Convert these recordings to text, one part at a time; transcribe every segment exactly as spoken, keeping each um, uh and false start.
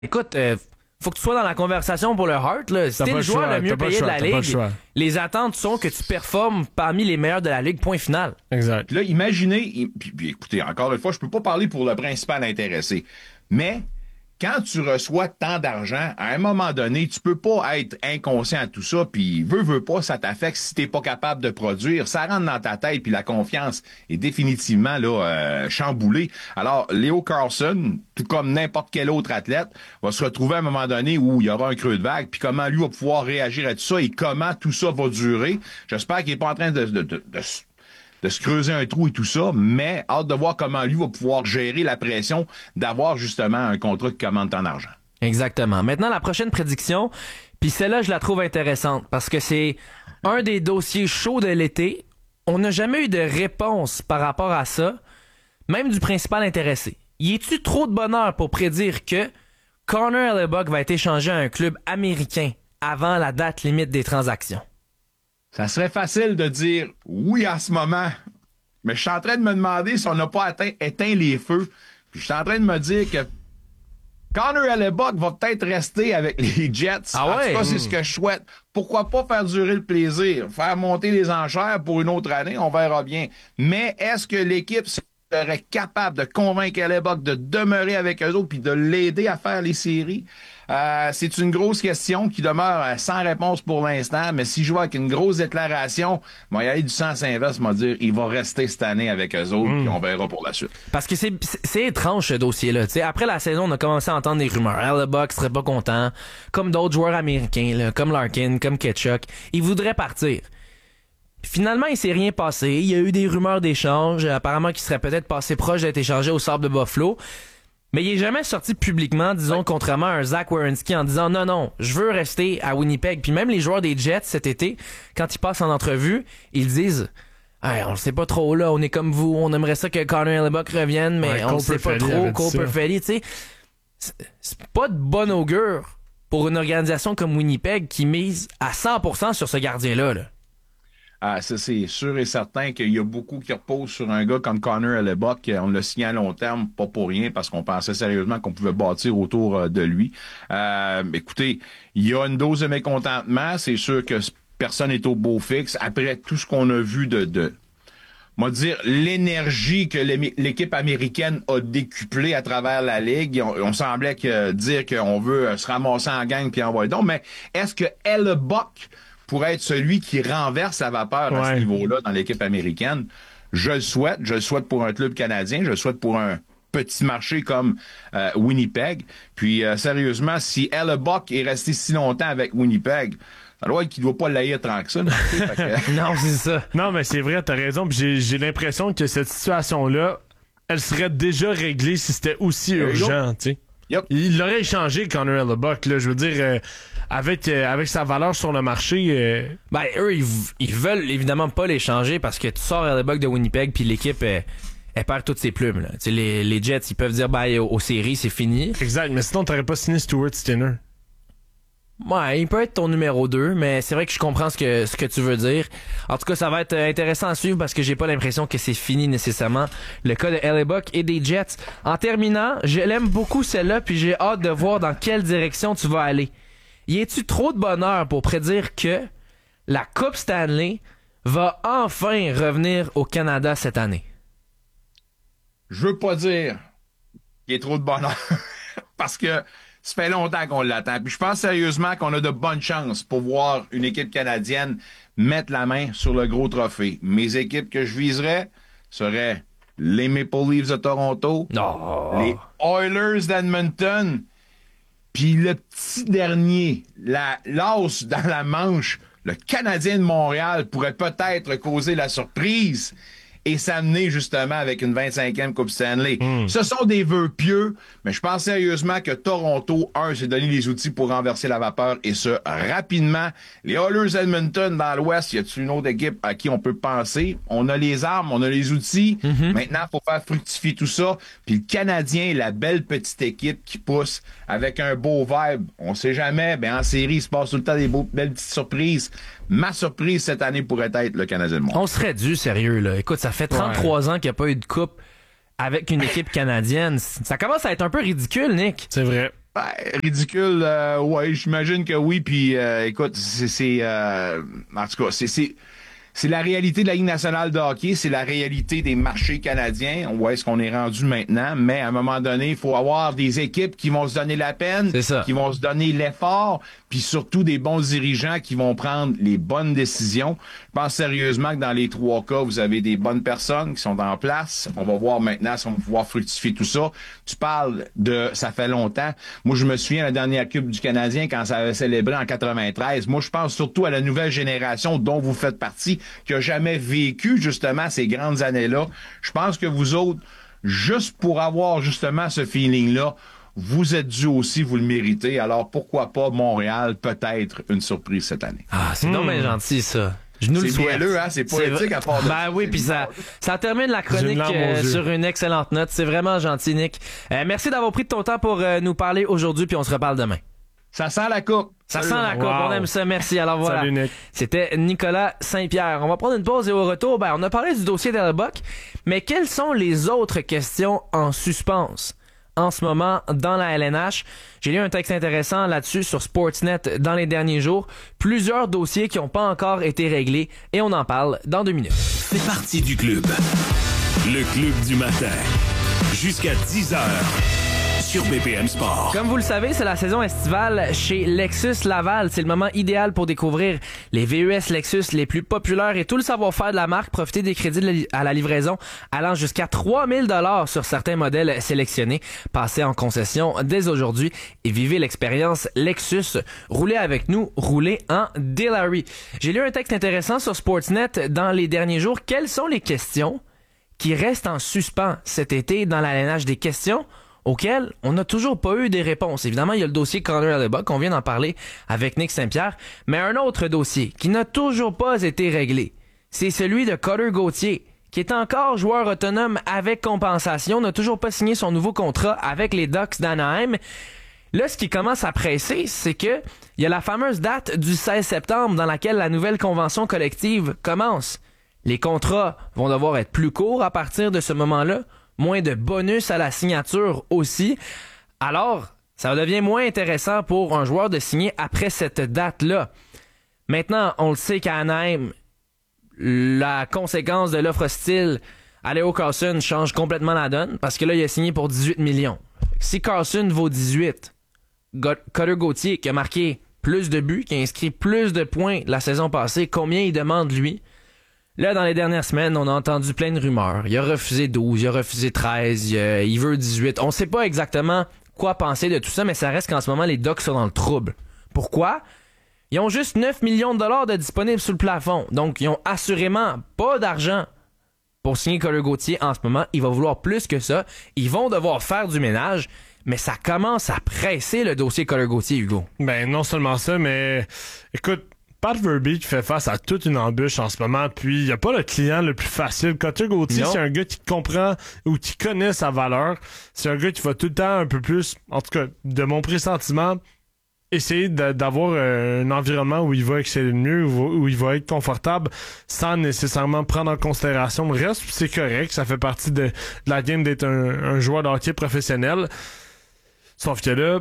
Écoute, euh, faut que tu sois dans la conversation pour le Hart. Là. Si T'as t'es pas le le joueur choix, le mieux t'as pas le payé de choix, la t'as pas le Ligue, choix. les attentes sont que tu performes parmi les meilleurs de la Ligue, point final. Exact. Puis là, imaginez, puis, puis écoutez, encore une fois, je peux pas parler pour le principal intéressé, mais quand tu reçois tant d'argent, à un moment donné, tu peux pas être inconscient à tout ça, puis veux, veux pas, ça t'affecte si t'es pas capable de produire. Ça rentre dans ta tête, puis la confiance est définitivement là euh, chamboulée. Alors, Leo Carlsson, tout comme n'importe quel autre athlète, va se retrouver à un moment donné où il y aura un creux de vague, puis comment lui va pouvoir réagir à tout ça et comment tout ça va durer. J'espère qu'il est pas en train de, de, de, de de se creuser un trou et tout ça, mais hâte de voir comment lui va pouvoir gérer la pression d'avoir justement un contrat qui commande tant d'argent. Exactement. Maintenant, la prochaine prédiction, puis celle-là, je la trouve intéressante parce que c'est un des dossiers chauds de l'été. On n'a jamais eu de réponse par rapport à ça, même du principal intéressé. Y est-tu trop de bonheur pour prédire que Connor Hellebuyck va être échangé à un club américain avant la date limite des transactions? Ça serait facile de dire oui à ce moment, mais je suis en train de me demander si on n'a pas atteint, éteint les feux. Puis je suis en train de me dire que Connor Hellebuyck va peut-être rester avec les Jets. Ah ouais? En tout cas, c'est ce que je souhaite. Pourquoi pas faire durer le plaisir? Faire monter les enchères pour une autre année, on verra bien. Mais est-ce que l'équipe serait capable de convaincre Hellebuyck de demeurer avec eux autres puis de l'aider à faire les séries? Euh, c'est une grosse question qui demeure euh, sans réponse pour l'instant, mais si je vois avec une grosse déclaration, moi, il y a du sens inverse, m'a dire, il va rester cette année avec eux autres, puis on verra pour la suite. Parce que c'est, c'est, c'est étrange, ce dossier-là. T'sais, après la saison, on a commencé à entendre des rumeurs. Hellebuyck serait pas content, comme d'autres joueurs américains, là, comme Larkin, comme Ketchuk. Il voudrait partir. Finalement, il s'est rien passé. Il y a eu des rumeurs d'échange, apparemment qu'il serait peut-être passé proche d'être échangé au Sables de Buffalo. Mais il est jamais sorti publiquement, disons, ouais. Contrairement à un Zach Werenski en disant non, non, je veux rester à Winnipeg. Puis même les joueurs des Jets cet été, quand ils passent en entrevue, ils disent hey, on le sait pas trop là, on est comme vous, on aimerait ça que Connor Hellebuyck revienne, mais ouais, on le sait pas trop, Cole Perfetti, tu sais. C'est, c'est pas de bon augure pour une organisation comme Winnipeg qui mise à cent pour cent sur ce gardien-là, là. Ah, ça, c'est sûr et certain qu'il y a beaucoup qui reposent sur un gars comme Connor Hellebuyck. On l'a signé à long terme, pas pour rien, parce qu'on pensait sérieusement qu'on pouvait bâtir autour euh, de lui. Euh, écoutez, il y a une dose de mécontentement. C'est sûr que personne n'est au beau fixe. Après tout ce qu'on a vu de... de on va dire, l'énergie que l'équipe américaine a décuplée à travers la Ligue. On, on semblait que dire qu'on veut se ramasser en gang puis envoyer donc. Mais est-ce que Hellebuyck pour être celui qui renverse la vapeur ouais. à ce niveau-là dans l'équipe américaine? Je le souhaite. Je le souhaite pour un club canadien. Je le souhaite pour un petit marché comme euh, Winnipeg. Puis, euh, sérieusement, si Hellebuyck est resté si longtemps avec Winnipeg, ça doit être qu'il ne doit pas l'haïr tant que ça. Là, que... non, c'est ça. Non, mais c'est vrai, t'as raison. Puis j'ai, j'ai l'impression que cette situation-là, elle serait déjà réglée si c'était aussi urgent, tu sais. Yep. Il l'aurait échangé, Connor Hellebuyck, là. Je veux dire, euh, avec euh, avec sa valeur sur le marché. Euh... Ben, eux, ils, ils veulent évidemment pas l'échanger parce que tu sors Hellebuyck de Winnipeg puis l'équipe, elle, elle perd toutes ses plumes, là. Tu sais, les, les Jets, ils peuvent dire, ben, aux, aux séries, c'est fini. Exact, mais sinon, t'aurais pas signé Stuart Skinner. Ouais, il peut être ton numéro deux, mais c'est vrai que je comprends ce que ce que tu veux dire. En tout cas, ça va être intéressant à suivre parce que j'ai pas l'impression que c'est fini nécessairement le cas de Hellebuyck et des Jets. En terminant, je l'aime beaucoup celle-là, puis j'ai hâte de voir dans quelle direction tu vas aller. Y a-tu trop de bonheur pour prédire que la Coupe Stanley va enfin revenir au Canada cette année? Je veux pas dire qu'il y a trop de bonheur parce que ça fait longtemps qu'on l'attend. Puis je pense sérieusement qu'on a de bonnes chances pour voir une équipe canadienne mettre la main sur le gros trophée. Mes équipes que je viserais seraient les Maple Leafs de Toronto, oh. les Oilers d'Edmonton, puis le petit dernier, la l'as dans la manche, le Canadien de Montréal pourrait peut-être causer la surprise et s'amener justement avec une vingt-cinquième Coupe Stanley. Mm. Ce sont des vœux pieux, mais je pense sérieusement que Toronto, un, s'est donné les outils pour renverser la vapeur, et ce, rapidement. Les Oilers Edmonton dans l'Ouest, y a-t-il une autre équipe à qui on peut penser? On a les armes, on a les outils. Mm-hmm. Maintenant, il faut faire fructifier tout ça. Puis le Canadien, la belle petite équipe qui pousse avec un beau vibe. On sait jamais, ben en série, il se passe tout le temps des beaux, belles petites surprises. Ma surprise cette année pourrait être le Canadien de Montréal. On serait dû, sérieux, là. Écoute, ça fait trente-trois ouais. ans qu'il n'y a pas eu de coupe avec une équipe canadienne. Ça commence à être un peu ridicule, Nick. C'est vrai. Ben, ridicule, euh, ouais, j'imagine que oui. Puis, euh, écoute, c'est, c'est euh, en tout cas, c'est, c'est, c'est la réalité de la Ligue nationale de hockey, c'est la réalité des marchés canadiens. Où est-ce qu'on est rendu maintenant? Mais à un moment donné, il faut avoir des équipes qui vont se donner la peine, qui vont se donner l'effort, puis surtout des bons dirigeants qui vont prendre les bonnes décisions. Je pense sérieusement que dans les trois cas, vous avez des bonnes personnes qui sont en place. On va voir maintenant si on va pouvoir fructifier tout ça. Tu parles de ça fait longtemps. Moi, je me souviens de la dernière Coupe du Canadien quand ça avait célébré en quatre-vingt-treize. Moi, je pense surtout à la nouvelle génération dont vous faites partie, qui a jamais vécu justement ces grandes années-là. Je pense que vous autres, juste pour avoir justement ce feeling-là, vous êtes dû aussi, vous le méritez. Alors pourquoi pas Montréal, peut-être une surprise cette année. Ah, c'est mmh. donc bien gentil ça. Je nous c'est le souhaite. Mielleux, hein? C'est poétique c'est... à part de Ben oui, puis ça, ça termine la chronique euh, sur une excellente note. C'est vraiment gentil, Nick. Euh, merci d'avoir pris de ton temps pour euh, nous parler aujourd'hui, puis on se reparle demain. Ça sent la coupe. Ça Salut. sent la coupe, wow. On aime ça, merci. Alors voilà, Salut, Nick. C'était Nicolas Saint-Pierre. On va prendre une pause et au retour, ben, on a parlé du dossier d'Hellebuck, mais quelles sont les autres questions en suspens en ce moment dans la L N H? J'ai lu un texte intéressant là-dessus sur Sportsnet dans les derniers jours. Plusieurs dossiers qui n'ont pas encore été réglés et on en parle dans deux minutes. Fais partie du club. Le club du matin. Jusqu'à dix heures. Sur B P M Sport. Comme vous le savez, c'est la saison estivale chez Lexus Laval. C'est le moment idéal pour découvrir les V E S Lexus les plus populaires et tout le savoir-faire de la marque. Profitez des crédits à la livraison allant jusqu'à trois mille dollars sur certains modèles sélectionnés. Passez en concession dès aujourd'hui et vivez l'expérience Lexus. Roulez avec nous, roulez en Dilawri. J'ai lu un texte intéressant sur Sportsnet dans les derniers jours. Quelles sont les questions qui restent en suspens cet été dans la L N H? Des questions auxquelles on n'a toujours pas eu des réponses. Évidemment, il y a le dossier Connor Hellebuck, on vient d'en parler avec Nick Saint-Pierre, mais un autre dossier qui n'a toujours pas été réglé, c'est celui de Cutter Gauthier, qui est encore joueur autonome avec compensation, n'a toujours pas signé son nouveau contrat avec les Ducks d'Anaheim. Là, ce qui commence à presser, c'est que il y a la fameuse date du seize septembre dans laquelle la nouvelle convention collective commence. Les contrats vont devoir être plus courts à partir de ce moment-là, moins de bonus à la signature aussi. Alors, ça devient moins intéressant pour un joueur de signer après cette date-là. Maintenant, on le sait qu'à Anaheim, la conséquence de l'offre hostile à Leo Carlsson change complètement la donne parce que là, il a signé pour dix-huit millions. Si Carlsson vaut dix-huit, Cutter Gauthier, qui a marqué plus de buts, qui a inscrit plus de points la saison passée, combien il demande lui? Là, dans les dernières semaines, on a entendu plein de rumeurs. Il a refusé douze, il a refusé treize, il, a, il veut dix-huit. On sait pas exactement quoi penser de tout ça, mais ça reste qu'en ce moment, les Ducks sont dans le trouble. Pourquoi? Ils ont juste neuf millions de dollars de disponibles sous le plafond. Donc, ils ont assurément pas d'argent pour signer Cutter Gauthier en ce moment. Il va vouloir plus que ça. Ils vont devoir faire du ménage. Mais ça commence à presser le dossier Cutter Gauthier, Hugo. Ben, non seulement ça, mais écoute, Pat Verbeek fait face à toute une embûche en ce moment, puis il n'y a pas le client le plus facile. Cutter Gauthier, c'est un gars qui comprend ou qui connaît sa valeur. C'est un gars qui va tout le temps un peu plus, en tout cas, de mon pressentiment, essayer de, d'avoir un environnement où il va exceller le mieux, où, où il va être confortable, sans nécessairement prendre en considération le reste. C'est correct, ça fait partie de, de la game d'être un, un joueur de hockey professionnel. Sauf que là...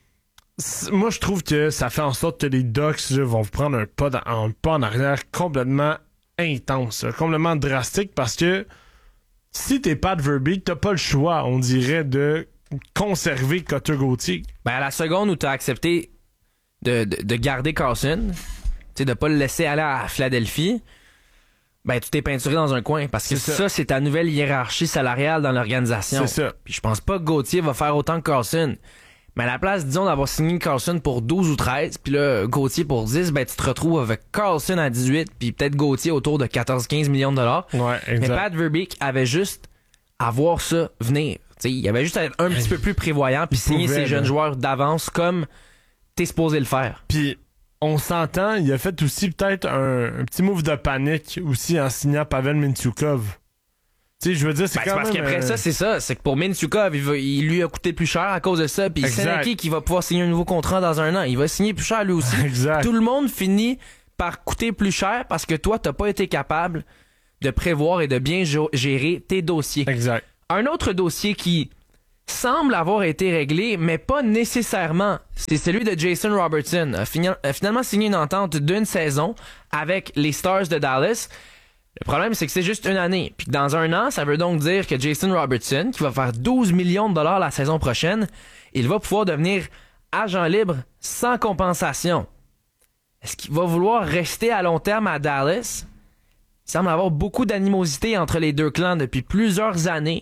Moi, je trouve que ça fait en sorte que les Ducks là, vont prendre un pas, dans, un pas en arrière complètement intense, là, complètement drastique, parce que si t'es Pat Verbeek, t'as pas le choix, on dirait, de conserver Cutter Gauthier. Ben, à la seconde où t'as accepté de, de, de garder Carlsson, t'sais, de pas le laisser aller à Philadelphie, ben, tu t'es peinturé dans un coin, parce que c'est ça. ça, c'est ta nouvelle hiérarchie salariale dans l'organisation. C'est ça. Puis je pense pas que Gauthier va faire autant que Carlsson. Mais à la place, disons, d'avoir signé Carlsson pour douze ou treize, puis là, Gauthier pour dix, ben tu te retrouves avec Carlsson à dix-huit, puis peut-être Gauthier autour de quatorze à quinze millions de dollars. Ouais, exact. Mais Pat Verbeek avait juste à voir ça venir. T'sais, il avait juste à être un petit peu plus prévoyant, puis signer pouvait, ses jeunes là. joueurs d'avance comme t'es supposé le faire. Puis on s'entend, il a fait aussi peut-être un, un petit move de panique aussi en signant Pavel Mintyukov. Tu sais, je veux dire, c'est Ben, quand c'est parce même... qu'après euh... ça, c'est ça. C'est que pour Mintyukov, il, va, il lui a coûté plus cher à cause de ça. Puis c'est qui qui va pouvoir signer un nouveau contrat dans un an. Il va signer plus cher lui aussi. Exact. Tout le monde finit par coûter plus cher parce que toi, t'as pas été capable de prévoir et de bien gérer tes dossiers. Exact. Un autre dossier qui semble avoir été réglé, mais pas nécessairement. C'est celui de Jason Robertson. A, fini, a finalement signé une entente d'une saison avec les Stars de Dallas. Le problème, c'est que c'est juste une année. Puis dans un an, ça veut donc dire que Jason Robertson, qui va faire douze millions de dollars la saison prochaine, il va pouvoir devenir agent libre sans compensation. Est-ce qu'il va vouloir rester à long terme à Dallas? Il semble avoir beaucoup d'animosité entre les deux clans depuis plusieurs années.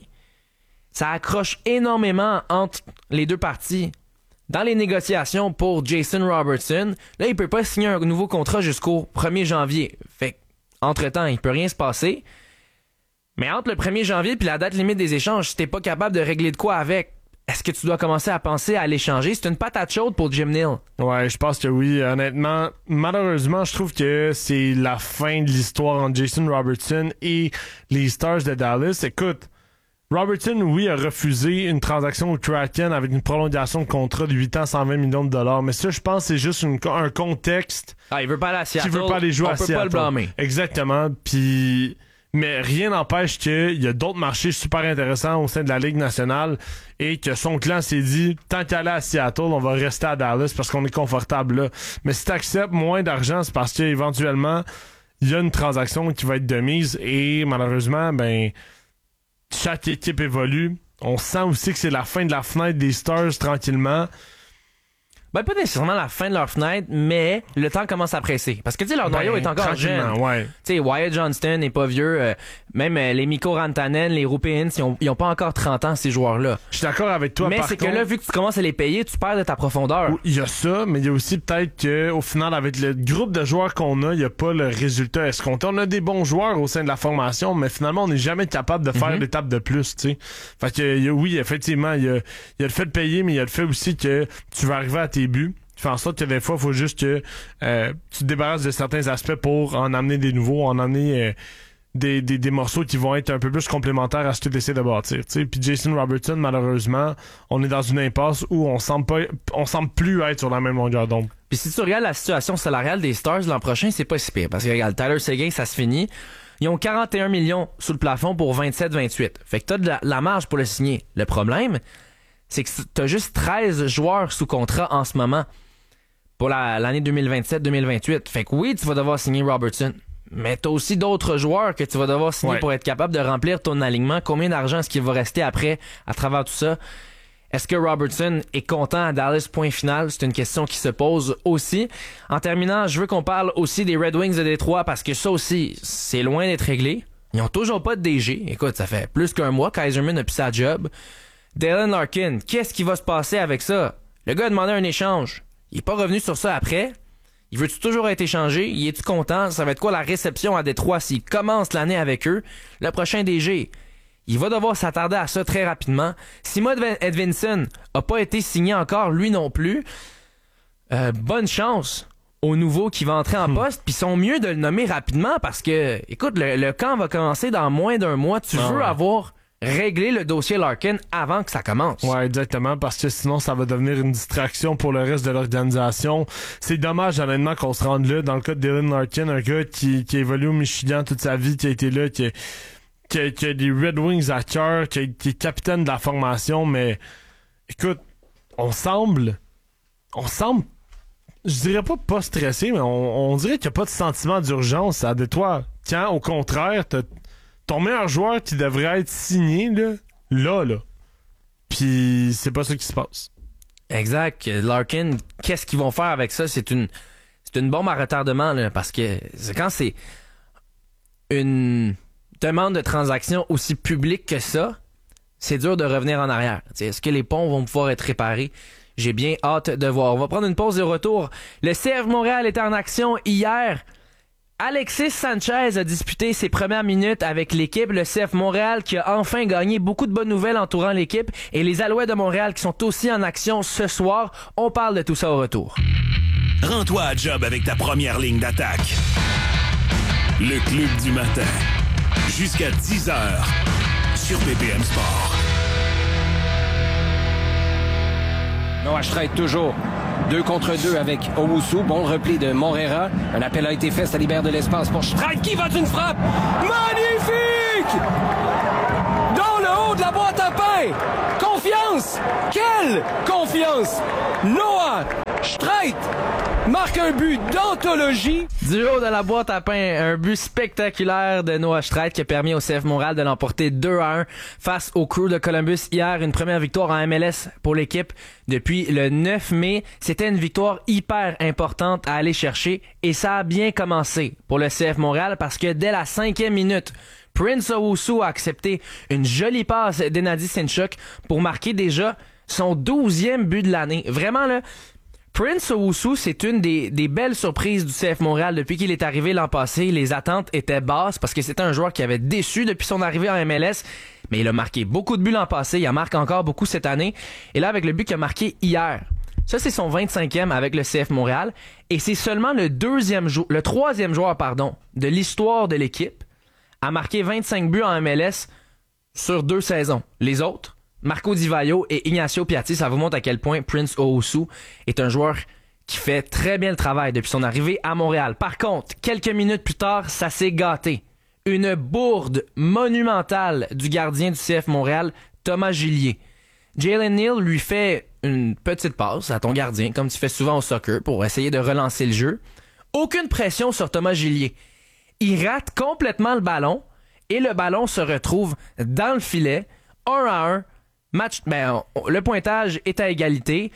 Ça accroche énormément entre les deux parties. Dans les négociations pour Jason Robertson, là, il peut pas signer un nouveau contrat jusqu'au premier janvier. Fait entre-temps, il peut rien se passer. Mais entre le premier janvier et la date limite des échanges, si t'es pas capable de régler de quoi avec, est-ce que tu dois commencer à penser à l'échanger? C'est une patate chaude pour Jim Nill. Ouais, je pense que oui. Honnêtement, malheureusement, je trouve que c'est la fin de l'histoire entre Jason Robertson et les Stars de Dallas. Écoute, Robertson, oui, a refusé une transaction au Kraken avec une prolongation de contrat de huit ans, cent vingt millions de dollars. Mais ça, je pense que c'est juste une, un contexte. Ah, il veut pas aller à Seattle. Qui veut pas aller jouer On à peut Seattle. pas le blâmer. Exactement. Puis, mais rien n'empêche qu'il y a d'autres marchés super intéressants au sein de la Ligue nationale et que son clan s'est dit, tant qu'à aller à Seattle, on va rester à Dallas parce qu'on est confortable là. Mais si tu acceptes moins d'argent, c'est parce qu'éventuellement, il y a une transaction qui va être de mise et malheureusement, ben, chaque équipe évolue. On sent aussi que c'est la fin de la fenêtre des Stars tranquillement. Ben, pas nécessairement la fin de leur fenêtre, mais le temps commence à presser. Parce que, tu sais, leur noyau Ben, est encore jeune. Ouais. Tu sais, Wyatt Johnston n'est pas vieux. Euh, même euh, les Mikko Rantanen, les Rupeins, ils ont, ils ont pas encore trente ans, ces joueurs-là. Je suis d'accord avec toi, mais par c'est contre, que là, vu que tu commences à les payer, tu perds de ta profondeur. il y a ça, mais il y a aussi peut-être qu'au final, avec le groupe de joueurs qu'on a, il n'y a pas le résultat escompté. On a des bons joueurs au sein de la formation, mais finalement, on n'est jamais capable de faire Mm-hmm. l'étape de plus, tu sais. Fait que, il y a, oui, effectivement, il y a, il y a le fait de payer, mais il y a le fait aussi que tu vas arriver à tes buts. Tu fais en sorte que des fois, il faut juste que euh, tu te débarrasses de certains aspects pour en amener des nouveaux, en amener euh, des, des, des morceaux qui vont être un peu plus complémentaires à ce que tu essaies de bâtir. T'sais. Puis Jason Robertson, malheureusement, on est dans une impasse où on semble pas, on semble plus être sur la même longueur d'onde. Puis si tu regardes la situation salariale des Stars l'an prochain, c'est pas si pire. Parce que regarde, Tyler Seguin, ça se finit. Ils ont quarante et un millions sous le plafond pour vingt-sept vingt-huit. Fait que t'as de la, la marge pour le signer. Le problème, c'est que t'as juste treize joueurs sous contrat en ce moment pour la, l'année deux mille vingt-sept deux mille vingt-huit. Fait que oui, tu vas devoir signer Robertson. Mais t'as aussi d'autres joueurs que tu vas devoir signer ouais. pour être capable de remplir ton alignement. Combien d'argent est-ce qu'il va rester après à travers tout ça? Est-ce que Robertson est content à Dallas, point final? C'est une question qui se pose aussi. En terminant, je veux qu'on parle aussi des Red Wings de Détroit parce que ça aussi, c'est loin d'être réglé. Ils ont toujours pas de D G. Écoute, ça fait plus qu'un mois qu'Yzerman a plus sa job. Dylan Larkin, qu'est-ce qui va se passer avec ça? Le gars a demandé un échange. Il est pas revenu sur ça après. Il veut-tu toujours être échangé? Il est-tu content? Ça va être quoi la réception à Détroit s'il commence l'année avec eux? Le prochain D G, il va devoir s'attarder à ça très rapidement. Si Matt Edvinson a pas été signé encore, lui non plus, euh, bonne chance au nouveau qui va entrer en poste. Puis ils sont mieux de le nommer rapidement parce que, écoute, le, le camp va commencer dans moins d'un mois. Tu ah veux ouais. avoir régler le dossier Larkin avant que ça commence. Ouais, exactement, parce que sinon, ça va devenir une distraction pour le reste de l'organisation. C'est dommage, honnêtement, qu'on se rende là. Dans le cas de Dylan Larkin, un gars qui, qui a évolué au Michigan toute sa vie, qui a été là, qui a, qui a, qui a des Red Wings à cœur, qui, a, qui est capitaine de la formation, mais écoute, on semble... On semble... Je dirais pas pas stressé, mais on, on dirait qu'il n'y a pas de sentiment d'urgence à Détroit. Quand, au contraire, t'as ton meilleur joueur qui devrait être signé, là, là, là. Puis c'est pas ça qui se passe. Exact. Larkin, qu'est-ce qu'ils vont faire avec ça? C'est une c'est une bombe à retardement, là, parce que c'est quand c'est une demande de transaction aussi publique que ça, c'est dur de revenir en arrière. T'sais, est-ce que les ponts vont pouvoir être réparés? J'ai bien hâte de voir. On va prendre une pause de retour. Le C F Montréal était en action hier. Alexis Sanchez a disputé ses premières minutes avec l'équipe. Le C F Montréal qui a enfin gagné. Beaucoup de bonnes nouvelles entourant l'équipe. Et les Alouettes de Montréal qui sont aussi en action ce soir. On parle de tout ça au retour. Rends-toi à job avec ta première ligne d'attaque. Le Club du matin. Jusqu'à dix heures sur B P M Sport. Noah Streit toujours. Deux contre deux avec Owusu. Bon repli de Morera. Un appel a été fait, ça libère de l'espace pour Streit qui va d'une frappe. Magnifique! Dans le haut de la boîte à pain! Confirmé confiance! Quelle confiance! Noah Streit marque un but d'anthologie. Du haut de la boîte à pain, un but spectaculaire de Noah Streit qui a permis au C F Montréal de l'emporter deux à un face au Crew de Columbus hier. Une première victoire en M L S pour l'équipe depuis le neuf mai. C'était une victoire hyper importante à aller chercher et ça a bien commencé pour le C F Montréal parce que dès la cinquième minute, Prince Owusu a accepté une jolie passe d'Enadi Sinchuk pour marquer déjà son douzième but de l'année. Vraiment là, Prince Owusu, c'est une des, des belles surprises du C F Montréal depuis qu'il est arrivé l'an passé. Les attentes étaient basses parce que c'était un joueur qui avait déçu depuis son arrivée en M L S, mais il a marqué beaucoup de buts l'an passé, il en marque encore beaucoup cette année. Et là, avec le but qu'il a marqué hier, ça c'est son vingt-cinquième avec le C F Montréal, et c'est seulement le deuxième jou- le troisième joueur pardon, de l'histoire de l'équipe à marquer vingt-cinq buts en M L S sur deux saisons. Les autres, Marco Di Vaio et Ignacio Piatti, ça vous montre à quel point Prince Owusu est un joueur qui fait très bien le travail depuis son arrivée à Montréal. Par contre, quelques minutes plus tard, ça s'est gâté. Une bourde monumentale du gardien du C F Montréal, Thomas Gillier. Jalen Neal lui fait une petite passe à ton gardien, comme tu fais souvent au soccer, pour essayer de relancer le jeu. Aucune pression sur Thomas Gillier. Il rate complètement le ballon et le ballon se retrouve dans le filet, un à un. Match, ben, on, le pointage est à égalité.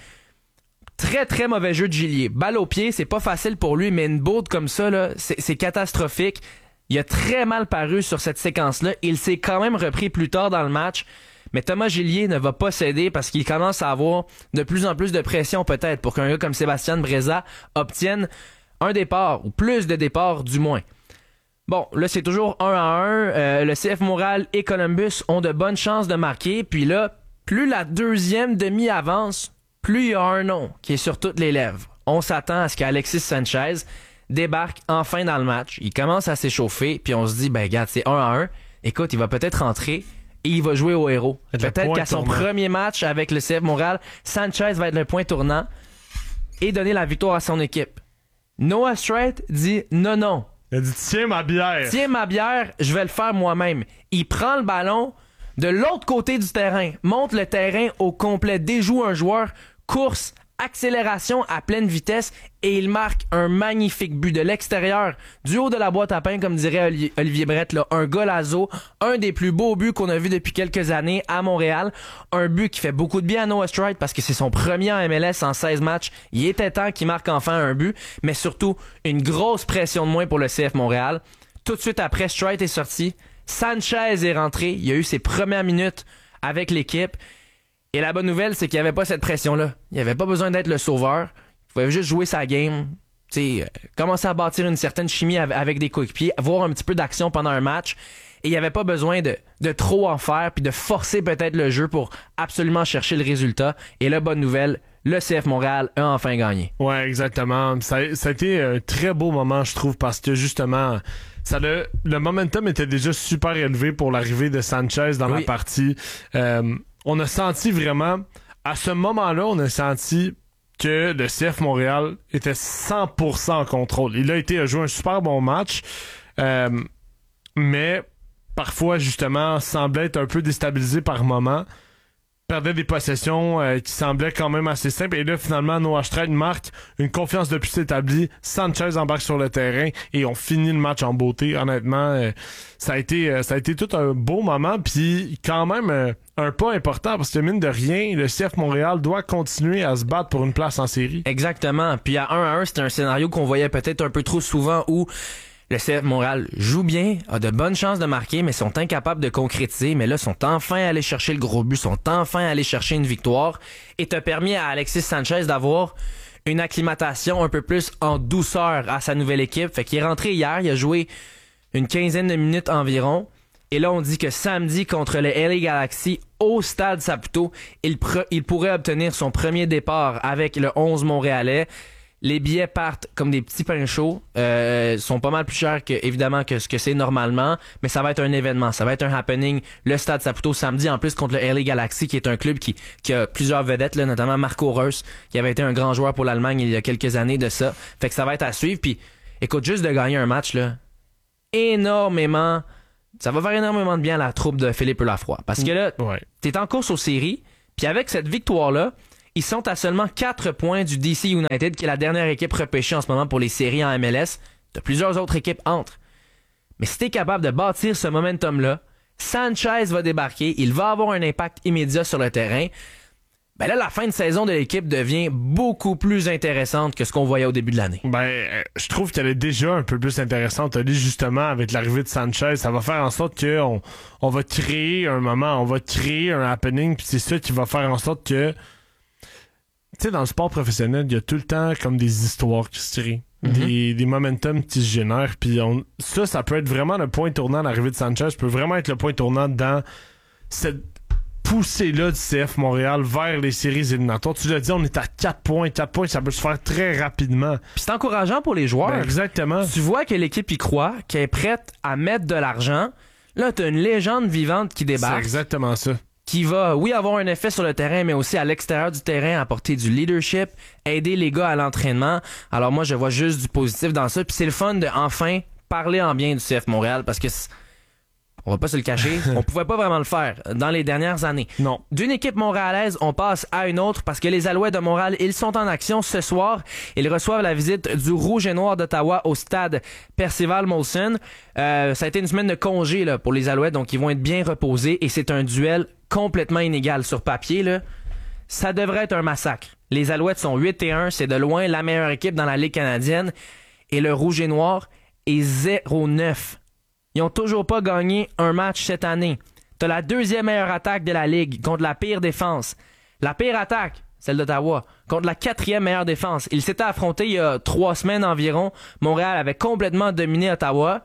Très, très mauvais jeu de Gillier. Balle au pied, c'est pas facile pour lui, mais une bourde comme ça, là, c'est, c'est catastrophique. Il a très mal paru sur cette séquence-là. Il s'est quand même repris plus tard dans le match. Mais Thomas Gillier ne va pas céder parce qu'il commence à avoir de plus en plus de pression peut-être pour qu'un gars comme Sébastien Breza obtienne un départ, ou plus de départs du moins. Bon, là, c'est toujours un à un. Euh, le C F Montréal et Columbus ont de bonnes chances de marquer. Puis là, plus la deuxième demi avance, plus il y a un nom qui est sur toutes les lèvres. On s'attend à ce qu'Alexis Sanchez débarque enfin dans le match. Il commence à s'échauffer, puis on se dit, ben regarde, c'est un à un. Écoute, il va peut-être rentrer et il va jouer au héros. Peut-être qu'à son premier match avec le C F Montréal, Sanchez va être le point tournant et donner la victoire à son équipe. Noah Streit dit non, non. Il a dit tiens ma bière. Tiens ma bière, je vais le faire moi-même. Il prend le ballon de l'autre côté du terrain, monte le terrain au complet, déjoue un joueur, course, accélération à pleine vitesse et il marque un magnifique but de l'extérieur, du haut de la boîte à pain, comme dirait Olivier Brett, là, un golazo, un des plus beaux buts qu'on a vu depuis quelques années à Montréal, un but qui fait beaucoup de bien à Noah Streit parce que c'est son premier en M L S en seize matchs, il était temps qu'il marque enfin un but, mais surtout une grosse pression de moins pour le C F Montréal. Tout de suite après, Streit est sorti, Sanchez est rentré, il a eu ses premières minutes avec l'équipe. Et la bonne nouvelle, c'est qu'il n'y avait pas cette pression-là. Il n'y avait pas besoin d'être le sauveur. Il pouvait juste jouer sa game, t'sais, euh, commencer à bâtir une certaine chimie avec des coéquipiers, avoir un petit peu d'action pendant un match. Et il n'y avait pas besoin de, de trop en faire puis de forcer peut-être le jeu pour absolument chercher le résultat. Et la bonne nouvelle, le C F Montréal a enfin gagné. Ouais, exactement. Ça, ça a été un très beau moment, je trouve, parce que justement, ça le, le momentum était déjà super élevé pour l'arrivée de Sanchez dans oui. la partie. Euh, on a senti vraiment, à ce moment-là, on a senti que le C F Montréal était cent pour cent en contrôle. Il a été à jouer un super bon match, euh, mais parfois, justement, semblait être un peu déstabilisé par moment. Perdait des possessions euh, qui semblaient quand même assez simples. Et là, finalement, Noah Streit marque, une confiance de plus établie. Sanchez embarque sur le terrain et on finit le match en beauté. Honnêtement, euh, ça a été euh, ça a été tout un beau moment. Puis quand même, euh, un pas important parce que mine de rien, le C F Montréal doit continuer à se battre pour une place en série. Exactement. Puis à un à un, c'était un scénario qu'on voyait peut-être un peu trop souvent où le C F Montréal joue bien, a de bonnes chances de marquer, mais sont incapables de concrétiser. Mais là, sont enfin allés chercher le gros but, sont enfin allés chercher une victoire. Et t'as permis à Alexis Sanchez d'avoir une acclimatation un peu plus en douceur à sa nouvelle équipe. Fait qu'il est rentré hier, il a joué une quinzaine de minutes environ. Et là, on dit que samedi, contre le L A Galaxy, au Stade Saputo, il, pre- il pourrait obtenir son premier départ avec le onze montréalais. Les billets partent comme des petits pains chauds, euh, sont pas mal plus chers que, évidemment, que ce que c'est normalement, mais ça va être un événement, ça va être un happening. Le Stade Saputo samedi, en plus contre le L A Galaxy, qui est un club qui, qui a plusieurs vedettes, là, notamment Marco Reus, qui avait été un grand joueur pour l'Allemagne il y a quelques années de ça. Fait que ça va être à suivre. Puis, écoute, juste de gagner un match, là, énormément, ça va faire énormément de bien à la troupe de Philippe Lafroy. Parce que là, ouais. t'es en course aux séries, Puis avec cette victoire-là, ils sont à seulement quatre points du D C United, qui est la dernière équipe repêchée en ce moment pour les séries en M L S. De plusieurs autres équipes entre. Mais si t'es capable de bâtir ce momentum-là, Sanchez va débarquer, il va avoir un impact immédiat sur le terrain. Ben là, la fin de saison de l'équipe devient beaucoup plus intéressante que ce qu'on voyait au début de l'année. Ben, euh, je trouve qu'elle est déjà un peu plus intéressante. Elle est justement avec l'arrivée de Sanchez. Ça va faire en sorte qu'on on va créer un moment, on va créer un happening, puis c'est ça qui va faire en sorte que, tu sais, dans le sport professionnel, il y a tout le temps comme des histoires qui se créent. Mm-hmm. Des, des momentum qui se génèrent. Puis on, ça, ça peut être vraiment le point tournant de l'arrivée de Sanchez. Ça peut vraiment être le point tournant dans cette poussée-là du C F Montréal vers les séries éliminatoires. Tu l'as dit, on est à quatre points. quatre points, ça peut se faire très rapidement. Puis c'est encourageant pour les joueurs. Ben, exactement. Tu vois que l'équipe y croit, qu'elle est prête à mettre de l'argent. Là, t'as une légende vivante qui débarque. C'est exactement ça. Qui va, oui, avoir un effet sur le terrain, mais aussi à l'extérieur du terrain, apporter du leadership, aider les gars à l'entraînement. Alors moi, je vois juste du positif dans ça. Puis c'est le fun de enfin parler en bien du C F Montréal, parce que on va pas se le cacher, on pouvait pas vraiment le faire dans les dernières années. Non. D'une équipe montréalaise, on passe à une autre parce que les Alouettes de Montréal, ils sont en action ce soir. Ils reçoivent la visite du Rouge et Noir d'Ottawa au stade Percival Molson. Euh, ça a été une semaine de congé là, pour les Alouettes, donc ils vont être bien reposés et c'est un duel complètement inégal sur papier. Là. Ça devrait être un massacre. Les Alouettes sont huit et un, c'est de loin la meilleure équipe dans la Ligue canadienne et le Rouge et Noir est zéro neuf. Ils ont toujours pas gagné un match cette année. T'as la deuxième meilleure attaque de la Ligue contre la pire défense. La pire attaque, celle d'Ottawa, contre la quatrième meilleure défense. Ils s'étaient affrontés il y a trois semaines environ. Montréal avait complètement dominé Ottawa.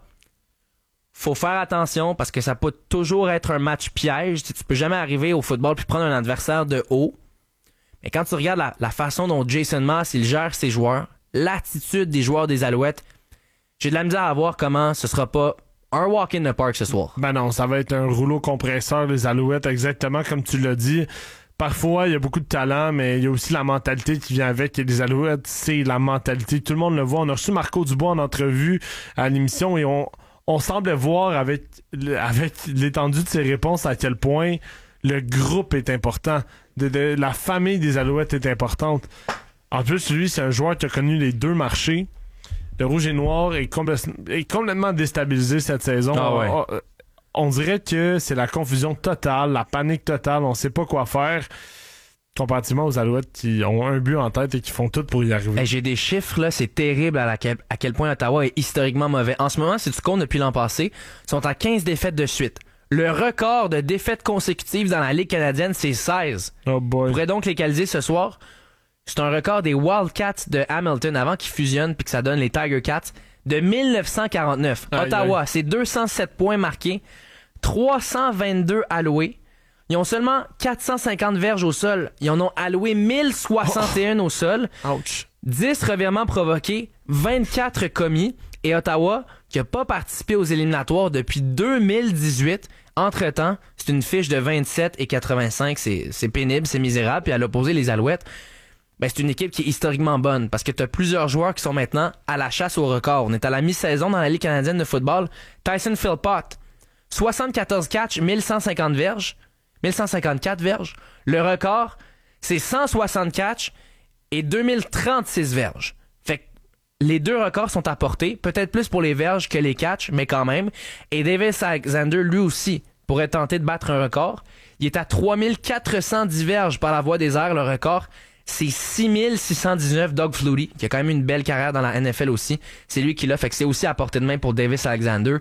Faut faire attention parce que ça peut toujours être un match piège. Tu peux jamais arriver au football puis prendre un adversaire de haut. Mais quand tu regardes la, la façon dont Jason Maas il gère ses joueurs, l'attitude des joueurs des Alouettes, j'ai de la misère à voir comment ce sera pas un walk in the park ce soir. Ben non, ça va être un rouleau compresseur, les Alouettes, exactement comme tu l'as dit. Parfois, il y a beaucoup de talent, mais il y a aussi la mentalité qui vient avec. Et les Alouettes, c'est la mentalité. Tout le monde le voit. On a reçu Marco Dubois en entrevue à l'émission et on, on semblait voir avec, avec l'étendue de ses réponses à quel point le groupe est important. De, de, la famille des Alouettes est importante. En plus, lui, c'est un joueur qui a connu les deux marchés. Le Rouge et Noir est, compl- est complètement déstabilisé cette saison. Ah ouais. on, on dirait que c'est la confusion totale, la panique totale. On sait pas quoi faire. Comparativement aux Alouettes qui ont un but en tête et qui font tout pour y arriver. Hey, j'ai des chiffres, là, c'est terrible à, la, à quel point Ottawa est historiquement mauvais. En ce moment, si tu comptes depuis l'an passé, ils sont à quinze défaites de suite. Le record de défaites consécutives dans la Ligue canadienne, c'est seize. Oh boy. On pourrait donc légaliser ce soir. C'est un record des Wildcats de Hamilton avant qu'ils fusionnent puis que ça donne les Tiger Cats de dix-neuf cent quarante-neuf. Aïe, Ottawa, aïe. c'est deux cent sept points marqués, trois cent vingt-deux alloués. Ils ont seulement quatre cent cinquante verges au sol. Ils en ont alloué mille soixante et un au sol. Ouch. dix revirements provoqués, vingt-quatre commis. Et Ottawa, qui n'a pas participé aux éliminatoires depuis deux mille dix-huit. Entre-temps, c'est une fiche de vingt-sept et quatre-vingt-cinq. C'est, c'est pénible, c'est misérable. Puis à l'opposé, les Alouettes, ben, c'est une équipe qui est historiquement bonne parce que tu as plusieurs joueurs qui sont maintenant à la chasse au record. On est à la mi-saison dans la Ligue canadienne de football. Tyson Philpott, soixante-quatorze catchs, mille cent cinquante verges. mille cent cinquante-quatre verges. Le record, c'est cent soixante catchs et deux mille trente-six verges. Fait que les deux records sont à portée, peut-être plus pour les verges que les catchs, mais quand même. Et Davis Alexander, lui aussi, pourrait tenter de battre un record. Il est à trois mille quatre cent dix verges par la voie des airs, le record. C'est six mille six cent dix-neuf Doug Flutie, qui a quand même une belle carrière dans la N F L aussi. C'est lui qui l'a, fait que c'est aussi à portée de main pour Davis Alexander.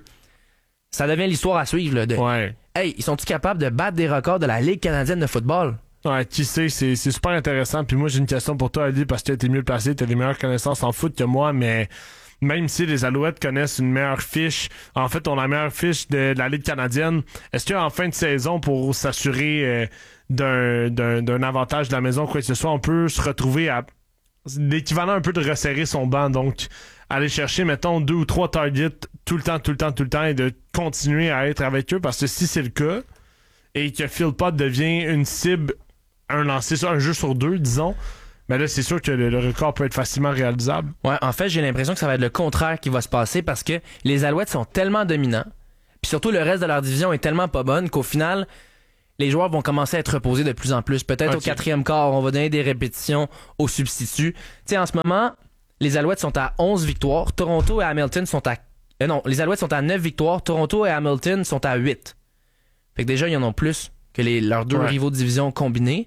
Ça devient l'histoire à suivre, là, de... Ouais. Hey, ils sont-ils capables de battre des records de la Ligue canadienne de football? Ouais, qui sait, c'est, c'est super intéressant. Puis moi, j'ai une question pour toi, Ali, parce que t'es mieux placé, t'as des meilleures connaissances en foot que moi, mais même si les Alouettes connaissent une meilleure fiche, en fait, on a la meilleure fiche de, de la Ligue canadienne, est-ce qu'en fin de saison, pour s'assurer euh, d'un, d'un, d'un avantage de la maison, quoi que ce soit, on peut se retrouver à l'équivalent un peu de resserrer son banc, donc aller chercher, mettons, deux ou trois targets tout le temps, tout le temps, tout le temps, et de continuer à être avec eux, parce que si c'est le cas, et que Philpott devient une cible, un lancer sur un jeu sur deux, disons, mais là, c'est sûr que le, le record peut être facilement réalisable. Ouais, en fait, j'ai l'impression que ça va être le contraire qui va se passer parce que les Alouettes sont tellement dominants, puis surtout le reste de leur division est tellement pas bonne qu'au final, les joueurs vont commencer à être reposés de plus en plus. Peut-être okay. au quatrième quart, on va donner des répétitions aux substituts. Tu sais, en ce moment, les Alouettes sont à onze victoires. Toronto et Hamilton sont à... Euh, non, les Alouettes sont à neuf victoires. Toronto et Hamilton sont à huit. Fait que déjà, ils en ont plus que les, leurs deux ouais. rivaux de division combinés.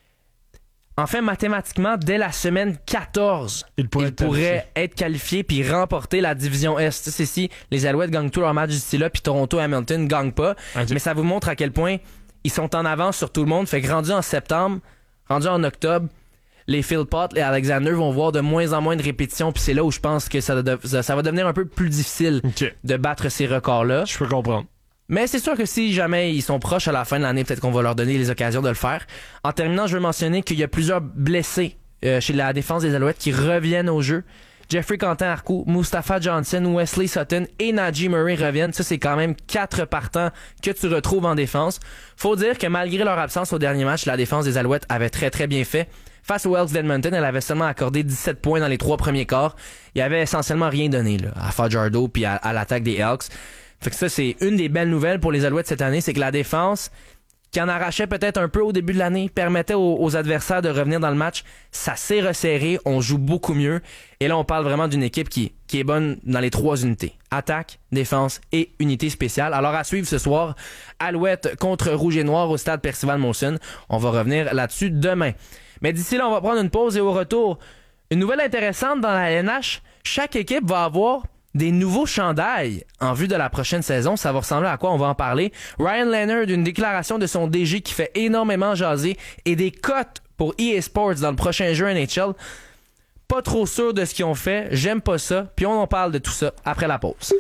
Enfin, mathématiquement, dès la semaine quatorze, ils pourraient, ils pourraient être qualifiés puis remporter la division Est. C'est si les Alouettes gagnent tous leurs matchs d'ici là puis Toronto et Hamilton ne gagnent pas. Okay. Mais ça vous montre à quel point ils sont en avance sur tout le monde. Fait que rendu en septembre, rendu en octobre, les Philpott, les Alexander vont voir de moins en moins de répétitions puis c'est là où je pense que ça, de, ça va devenir un peu plus difficile okay. de battre ces records-là. Je peux comprendre. Mais c'est sûr que si jamais ils sont proches à la fin de l'année, peut-être qu'on va leur donner les occasions de le faire. En terminant, je veux mentionner qu'il y a plusieurs blessés euh, chez la défense des Alouettes qui reviennent au jeu. Jeffrey Quentin-Arcou, Mustafa Johnson, Wesley Sutton et Najee Murray reviennent. Ça, c'est quand même quatre partants que tu retrouves en défense. Faut dire que malgré leur absence au dernier match, la défense des Alouettes avait très très bien fait. Face aux Elks d'Edmonton, elle avait seulement accordé dix-sept points dans les trois premiers quarts. Il y avait essentiellement rien donné là, à Fajardo puis à, à l'attaque des Elks. Fait que ça, c'est une des belles nouvelles pour les Alouettes cette année, c'est que la défense, qui en arrachait peut-être un peu au début de l'année, permettait aux, aux adversaires de revenir dans le match. Ça s'est resserré, on joue beaucoup mieux. Et là, on parle vraiment d'une équipe qui, qui est bonne dans les trois unités. Attaque, défense et unité spéciale. Alors à suivre ce soir, Alouettes contre Rouge et Noir au stade Percival Molson. On va revenir là-dessus demain. Mais d'ici là, on va prendre une pause et au retour, une nouvelle intéressante dans la N H. Chaque équipe va avoir des nouveaux chandails en vue de la prochaine saison. Ça va ressembler à quoi? On va en parler. Ryan Leonard, une déclaration de son D G qui fait énormément jaser et des cotes pour E A Sports dans le prochain jeu N H L. Pas trop sûr de ce qu'ils ont fait. J'aime pas ça. Puis on en parle de tout ça après la pause.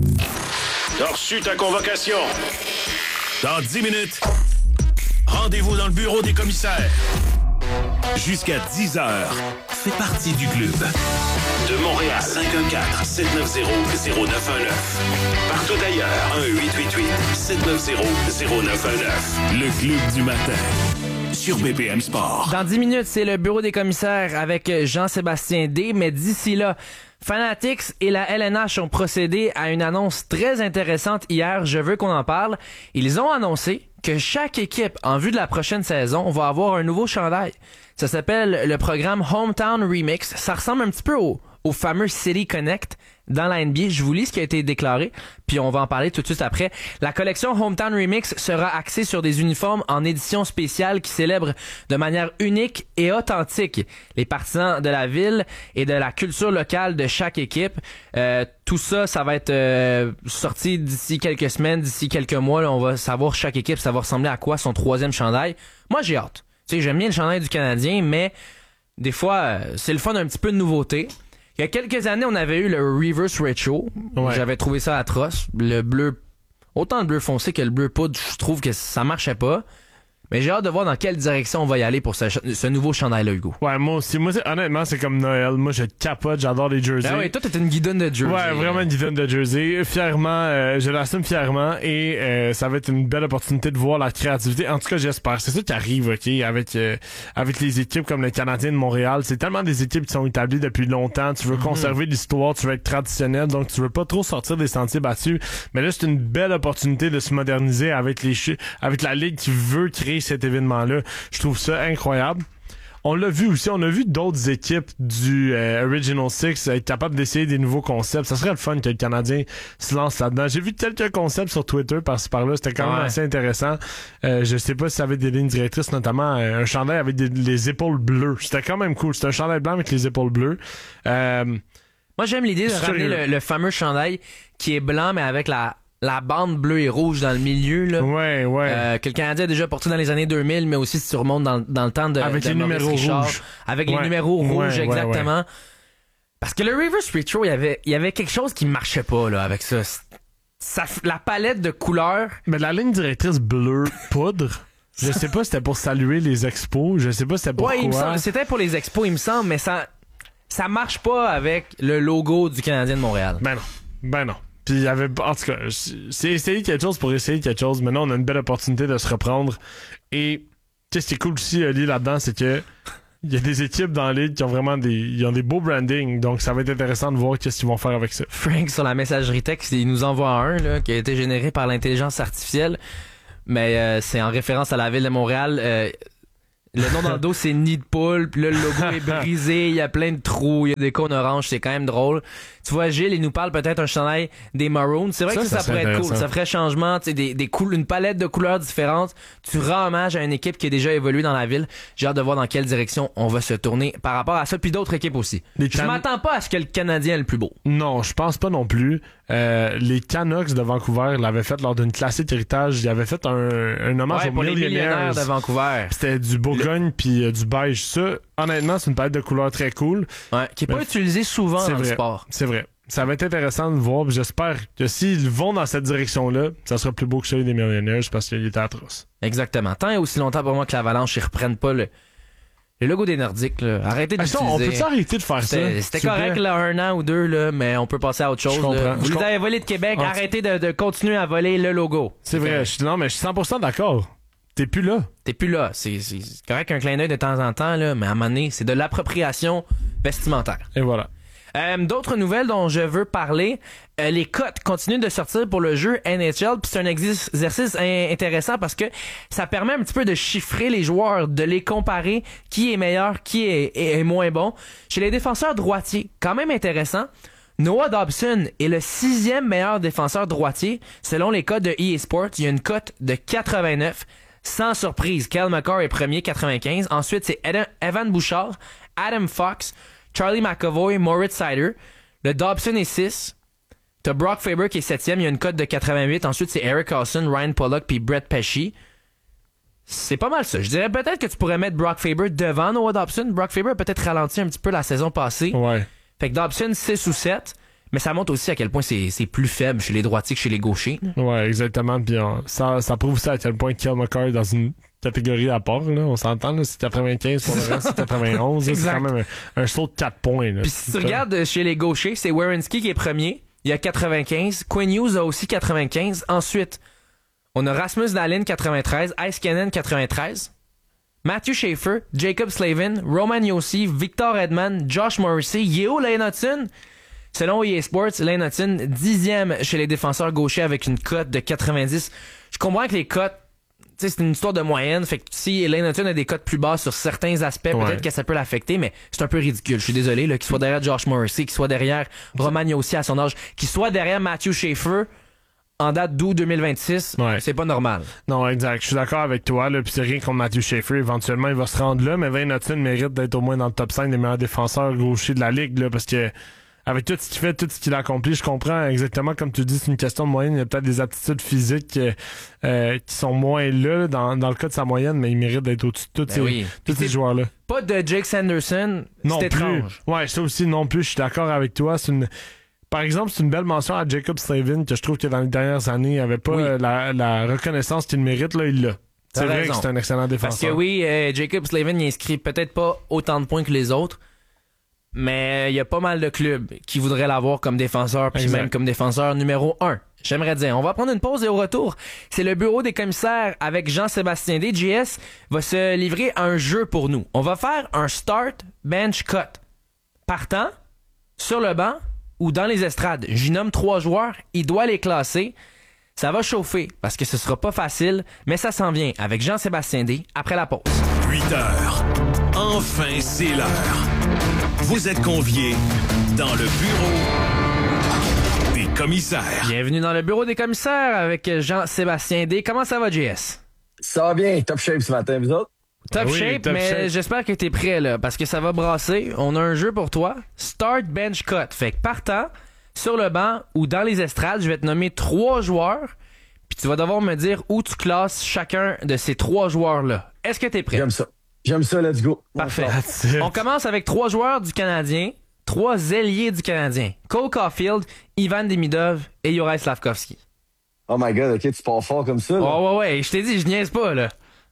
T'as reçu ta convocation. Dans dix minutes, rendez-vous dans le bureau des commissaires. Jusqu'à dix heures, fais partie du club. De Montréal, cinq un quatre, sept neuf zéro, zéro neuf un neuf. Partout ailleurs, un huit huit huit, sept neuf zéro, zéro neuf un neuf. Le club du matin, sur B P M Sport. Dans dix minutes, c'est le bureau des commissaires avec Jean-Sébastien D. Mais d'ici là, Fanatics et la L N H ont procédé à une annonce très intéressante hier. Je veux qu'on en parle. Ils ont annoncé que chaque équipe, en vue de la prochaine saison, va avoir un nouveau chandail. Ça s'appelle le programme Hometown Remix. Ça ressemble un petit peu au, au fameux City Connect dans la N B A. Je vous lis ce qui a été déclaré, puis on va en parler tout de suite après. La collection Hometown Remix sera axée sur des uniformes en édition spéciale qui célèbrent de manière unique et authentique les partisans de la ville et de la culture locale de chaque équipe. Euh, tout ça, ça va être euh, sorti d'ici quelques semaines, d'ici quelques mois. Là, on va savoir chaque équipe, ça va ressembler à quoi son troisième chandail. Moi, j'ai hâte. Tu sais, j'aime bien le chandail du Canadien, mais des fois, euh, c'est le fun d'un petit peu de nouveauté. Il y a quelques années, on avait eu le Reverse Retro. Ouais. J'avais trouvé ça atroce. Le bleu, autant le bleu foncé que le bleu poudre, je trouve que ça marchait pas. Mais j'ai hâte de voir dans quelle direction on va y aller pour ce, ce nouveau chandail-là, Hugo. Ouais, moi aussi. Moi, honnêtement, c'est comme Noël. Moi, je capote, j'adore les jerseys. Ah ouais, toi, t'es une guidonne de jersey. Ouais, vraiment une guidonne de jersey. Fièrement, euh, je l'assume fièrement et euh, ça va être une belle opportunité de voir la créativité. En tout cas, j'espère. C'est ça qui arrive, OK, avec euh, avec les équipes comme le Canadien de Montréal. C'est tellement des équipes qui sont établies depuis longtemps. Tu veux mm-hmm. conserver l'histoire, tu veux être traditionnel, donc tu veux pas trop sortir des sentiers battus. Mais là, c'est une belle opportunité de se moderniser avec les ch- avec la Ligue qui veut créer cet événement-là. Je trouve ça incroyable. On l'a vu aussi, on a vu d'autres équipes du euh, Original Six être capables d'essayer des nouveaux concepts. Ça serait le fun que le Canadien se lance là-dedans. J'ai vu quelques concepts sur Twitter par-ci par-là. C'était quand même ouais. assez intéressant. Euh, je sais pas si ça avait des lignes directrices, notamment euh, un chandail avec des, les épaules bleues. C'était quand même cool. C'était un chandail blanc avec les épaules bleues. Euh, Moi, j'aime l'idée de ramener le, le fameux chandail qui est blanc, mais avec la la bande bleue et rouge dans le milieu, là. Ouais, ouais. Euh, que le Canadien a déjà porté dans les années deux mille, mais aussi si tu remontes dans, dans le temps de, avec de les Maurice numéros Richard. rouges. Avec ouais. les numéros rouges, ouais, exactement. Ouais, ouais. Parce que le Reverse Retro, il y avait, il y avait quelque chose qui marchait pas, là, avec ça. ça la palette de couleurs. Mais la ligne directrice bleu poudre, je sais pas si c'était pour saluer les expos, je sais pas si c'était pour ouais, quoi. Il me semble, c'était pour les expos, il me semble, mais ça, ça marche pas avec le logo du Canadien de Montréal. Ben non. Ben non. Puis il y avait, en tout cas, c'est essayer quelque chose pour essayer quelque chose. Maintenant, on a une belle opportunité de se reprendre. Et, tu sais, ce qui est cool aussi, Ali, là-dedans, c'est que il y a des équipes dans la ligue qui ont vraiment des, ils ont des beaux brandings. Donc, ça va être intéressant de voir qu'est-ce qu'ils vont faire avec ça. Frank, sur la messagerie texte, il nous envoie un, là, qui a été généré par l'intelligence artificielle. mais euh, c'est en référence à la ville de Montréal. Euh, le nom dans le dos, c'est Nid de poule, puis là, le logo est brisé, il y a plein de trous, il y a des cônes oranges, c'est quand même drôle. Tu vois, Gilles, il nous parle peut-être un chandail des Maroons. C'est vrai ça, que ça, ça pourrait être cool. Ça ferait changement, tu sais, des, des cool, une palette de couleurs différentes. Tu rends hommage à une équipe qui a déjà évolué dans la ville. J'ai hâte de voir dans quelle direction on va se tourner par rapport à ça, puis d'autres équipes aussi. Les je can... m'attends pas à ce que le Canadien est le plus beau. Non, je pense pas non plus. Euh, les Canucks de Vancouver l'avaient fait lors d'une classique héritage. Ils avaient fait un, un hommage ouais, aux pour les millionnaires de Vancouver. C'était du Bourgogne le... puis euh, du beige. Ça, honnêtement, c'est une palette de couleurs très cool. Ouais, qui est pas utilisée souvent dans vrai, le sport. C'est vrai. Ça va être intéressant de voir. J'espère que s'ils vont dans cette direction-là, ça sera plus beau que celui des Millionaires parce qu'il était atroce. Exactement. Tant et aussi longtemps pour moi que l'Avalanche, ils reprennent pas le, le logo des Nordiques. Là. Arrêtez de ah, l'utiliser. On peut-tu arrêter de faire c'était, ça? C'était correct là, un an ou deux, là, mais on peut passer à autre chose. Vous les avez volés de Québec, ah, arrêtez de, de continuer à voler le logo. C'est, c'est vrai. Je, non, mais je suis cent pour cent d'accord. T'es plus là. T'es plus là. C'est, c'est, c'est correct un clin d'œil de temps en temps, là, mais à un moment donné, c'est de l'appropriation vestimentaire. Et voilà. Euh, d'autres nouvelles dont je veux parler, euh, les cotes continuent de sortir pour le jeu N H L, puis c'est un exercice in- intéressant parce que ça permet un petit peu de chiffrer les joueurs, de les comparer, qui est meilleur, qui est, est, est moins bon. Chez les défenseurs droitiers, quand même intéressant, Noah Dobson est le sixième meilleur défenseur droitier selon les cotes de E A Sports. Il y a une cote de quatre-vingt-neuf. Sans surprise, Cale Makar est premier, quatre-vingt-quinze. Ensuite, c'est Ed- Evan Bouchard, Adam Fox, Charlie McAvoy, Moritz Seider. Le Dobson est six. T'as Brock Faber qui est septième. Il y a une cote de quatre-vingt-huit. Ensuite, c'est Eric Carlson, Ryan Pollock puis Brett Pesci. C'est pas mal ça. Je dirais peut-être que tu pourrais mettre Brock Faber devant Noah Dobson. Brock Faber a peut-être ralenti un petit peu la saison passée. Ouais. Fait que Dobson, six ou sept. Mais ça montre aussi à quel point c'est, c'est plus faible chez les droitiers que chez les gauchers. Ouais, exactement. Puis on, ça, ça prouve ça à quel point Cale Makar est dans une catégorie à part. Là. On s'entend, là, c'est quatre-vingt-quinze pour le reste, c'est quatre-vingt-onze. Là, c'est quand même un, un saut de quatre points. Là. Puis si tu regardes chez les gauchers, c'est Werenski qui est premier. Il a quatre-vingt-quinze. Quinn Hughes a aussi quatre-vingt-quinze. Ensuite, on a Rasmus Dahlin, quatre-vingt-treize. Iskanen, quatre-vingt-treize. Matthew Schaefer, Jacob Slavin, Roman Josi, Victor Edman, Josh Morrissey, Yeo Lehnotten. Selon E A Sports, Lehnotten, dixième chez les défenseurs gauchers avec une cote de quatre-vingt-dix. Je comprends que les cotes, tu sais, c'est une histoire de moyenne. Fait que si Lehnotten a des cotes plus basses sur certains aspects, ouais. peut-être que ça peut l'affecter, mais c'est un peu ridicule. Je suis désolé, là, qu'il soit derrière Josh Morrissey, qu'il soit derrière Roman Josi à son âge, qu'il soit derrière Matthew Schaefer en date d'août deux mille vingt-six, ouais. c'est pas normal. Non, exact. Je suis d'accord avec toi, là, puis c'est rien contre Matthew Schaefer. Éventuellement, il va se rendre là, mais Lehnotten mérite d'être au moins dans le top cinq des meilleurs défenseurs gauchers de la ligue, là, parce que avec tout ce qu'il fait, tout ce qu'il a accompli, je comprends exactement, comme tu dis, c'est une question de moyenne. Il y a peut-être des aptitudes physiques euh, qui sont moins là dans, dans le cas de sa moyenne, mais il mérite d'être au-dessus de tous ben ces, oui. tous ces joueurs-là. Pas de Jake Sanderson, non c'est plus. étrange. Ouais, ça aussi non plus, je suis d'accord avec toi. C'est une... Par exemple, c'est une belle mention à Jacob Slavin, que je trouve que dans les dernières années, il n'avait pas oui. euh, la, la reconnaissance qu'il mérite, là, il l'a. C'est T'as vrai raison. Que c'est un excellent défenseur. Parce que oui, euh, Jacob Slavin, il inscrit peut-être pas autant de points que les autres, mais il y a pas mal de clubs qui voudraient l'avoir comme défenseur, puis même comme défenseur numéro un. J'aimerais dire. On va prendre une pause et au retour, c'est le bureau des commissaires avec Jean-Sébastien D. J S va se livrer à un jeu pour nous. On va faire un start, bench, cut. Partant, sur le banc ou dans les estrades. J'y nomme trois joueurs, il doit les classer. Ça va chauffer parce que ce sera pas facile, mais ça s'en vient avec Jean-Sébastien D. après la pause. huit heures. Enfin, c'est l'heure. Vous êtes conviés dans le bureau des commissaires. Bienvenue dans le bureau des commissaires avec Jean-Sébastien D. Comment ça va, J S? Ça va bien. Top shape ce matin, vous autres? Top oui, shape, top mais shape. j'espère que t'es prêt, là, parce que ça va brasser. On a un jeu pour toi. Start, bench, cut. Fait que partant, sur le banc ou dans les estrades, je vais te nommer trois joueurs, puis tu vas devoir me dire où tu classes chacun de ces trois joueurs-là. Est-ce que t'es prêt? J'aime ça. J'aime ça, let's go. Parfait. On commence avec trois joueurs du Canadien, trois ailiers du Canadien. Cole Caulfield, Ivan Demidov et Juraj Slafkovský. Oh my God, OK, tu pars fort comme ça, là. Oh ouais, ouais, je t'ai dit, je niaise pas, là.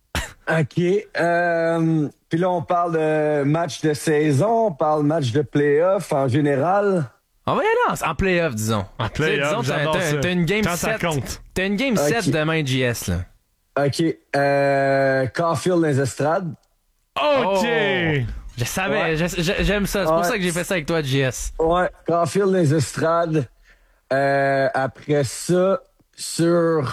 OK. Euh, Puis là, on parle de match de saison, on parle match de play-off en général. On va y aller en play-off, disons. En play-off, j'adore t'as, ça. t'as une game Quand ça sept. compte. T'as une game Okay. sept demain, J S, là. OK. Euh, Caulfield dans les estrades. OK! Oh, je savais, Ouais. je- je- j'aime ça. C'est pour Ouais. ça que j'ai fait ça avec toi, J S. Ouais, Caulfield dans les estrades. Euh, après ça, sur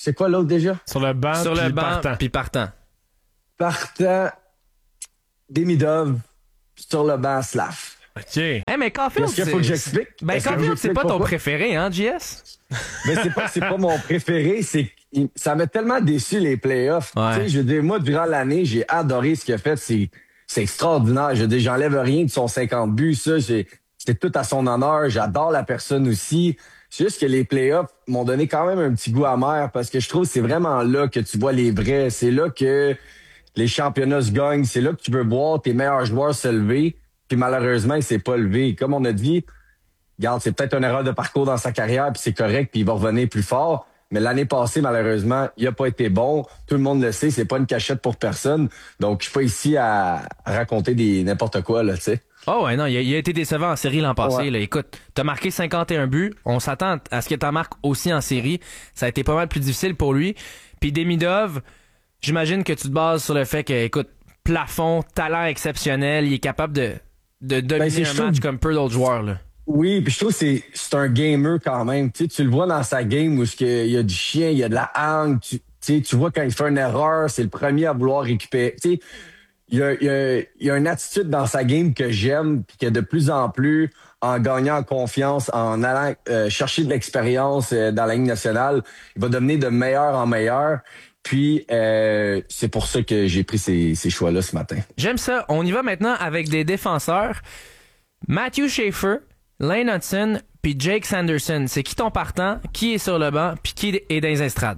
c'est quoi l'autre déjà? Sur le banc, Sur le puis banc, partant. puis partant. Partant, Demidov, sur le banc, Slav. OK. Hey, mais Caulfield, Est-ce qu'il faut que j'explique? Ben, Est-ce que Caulfield, j'explique c'est pas ton pourquoi? préféré, hein, J S? Mais c'est pas, c'est pas mon préféré, c'est qu'il- ça m'a tellement déçu les playoffs. Ouais. Tu sais, je veux dire, moi, durant l'année, j'ai adoré ce qu'il a fait. C'est, c'est extraordinaire. Je veux dire, j'enlève rien de son cinquante buts. Ça, j'ai, c'était tout à son honneur. J'adore la personne aussi. C'est juste que les playoffs m'ont donné quand même un petit goût amer parce que je trouve que c'est vraiment là que tu vois les vrais. C'est là que les championnats se gagnent. C'est là que tu veux voir tes meilleurs joueurs se lever. Puis malheureusement, il s'est pas levé. Comme on a dit, regarde, c'est peut-être une erreur de parcours dans sa carrière, puis c'est correct, puis il va revenir plus fort. Mais l'année passée, malheureusement, il a pas été bon. Tout le monde le sait, c'est pas une cachette pour personne. Donc, je suis pas ici à, à raconter des n'importe quoi, là, tu sais. Oh ouais, non, il a, il a été décevant en série l'an passé. Ouais. Là. Écoute, t'as marqué cinquante et un buts. On s'attend à ce que t'en marques aussi en série. Ça a été pas mal plus difficile pour lui. Puis Demidov, j'imagine que tu te bases sur le fait que, écoute, plafond, talent exceptionnel, il est capable de, de dominer c'est un chaud. match comme peu d'autres joueurs. Là. Oui, puis je trouve que c'est, c'est un gamer quand même. Tu sais, tu le vois dans sa game où il y a du chien, il y a de la hang. Tu, tu sais, tu vois quand il fait une erreur, c'est le premier à vouloir récupérer. Tu sais, il y a, il y a, il y a une attitude dans sa game que j'aime, puis que de plus en plus, en gagnant en confiance, en allant euh, chercher de l'expérience euh, dans la Ligue nationale, il va devenir de meilleur en meilleur. Puis euh, c'est pour ça que j'ai pris ces, ces choix-là ce matin. J'aime ça. On y va maintenant avec des défenseurs. Matthew Schaefer, Lane Hudson, puis Jake Sanderson. C'est qui ton partant, qui est sur le banc, puis qui est dans les estrades?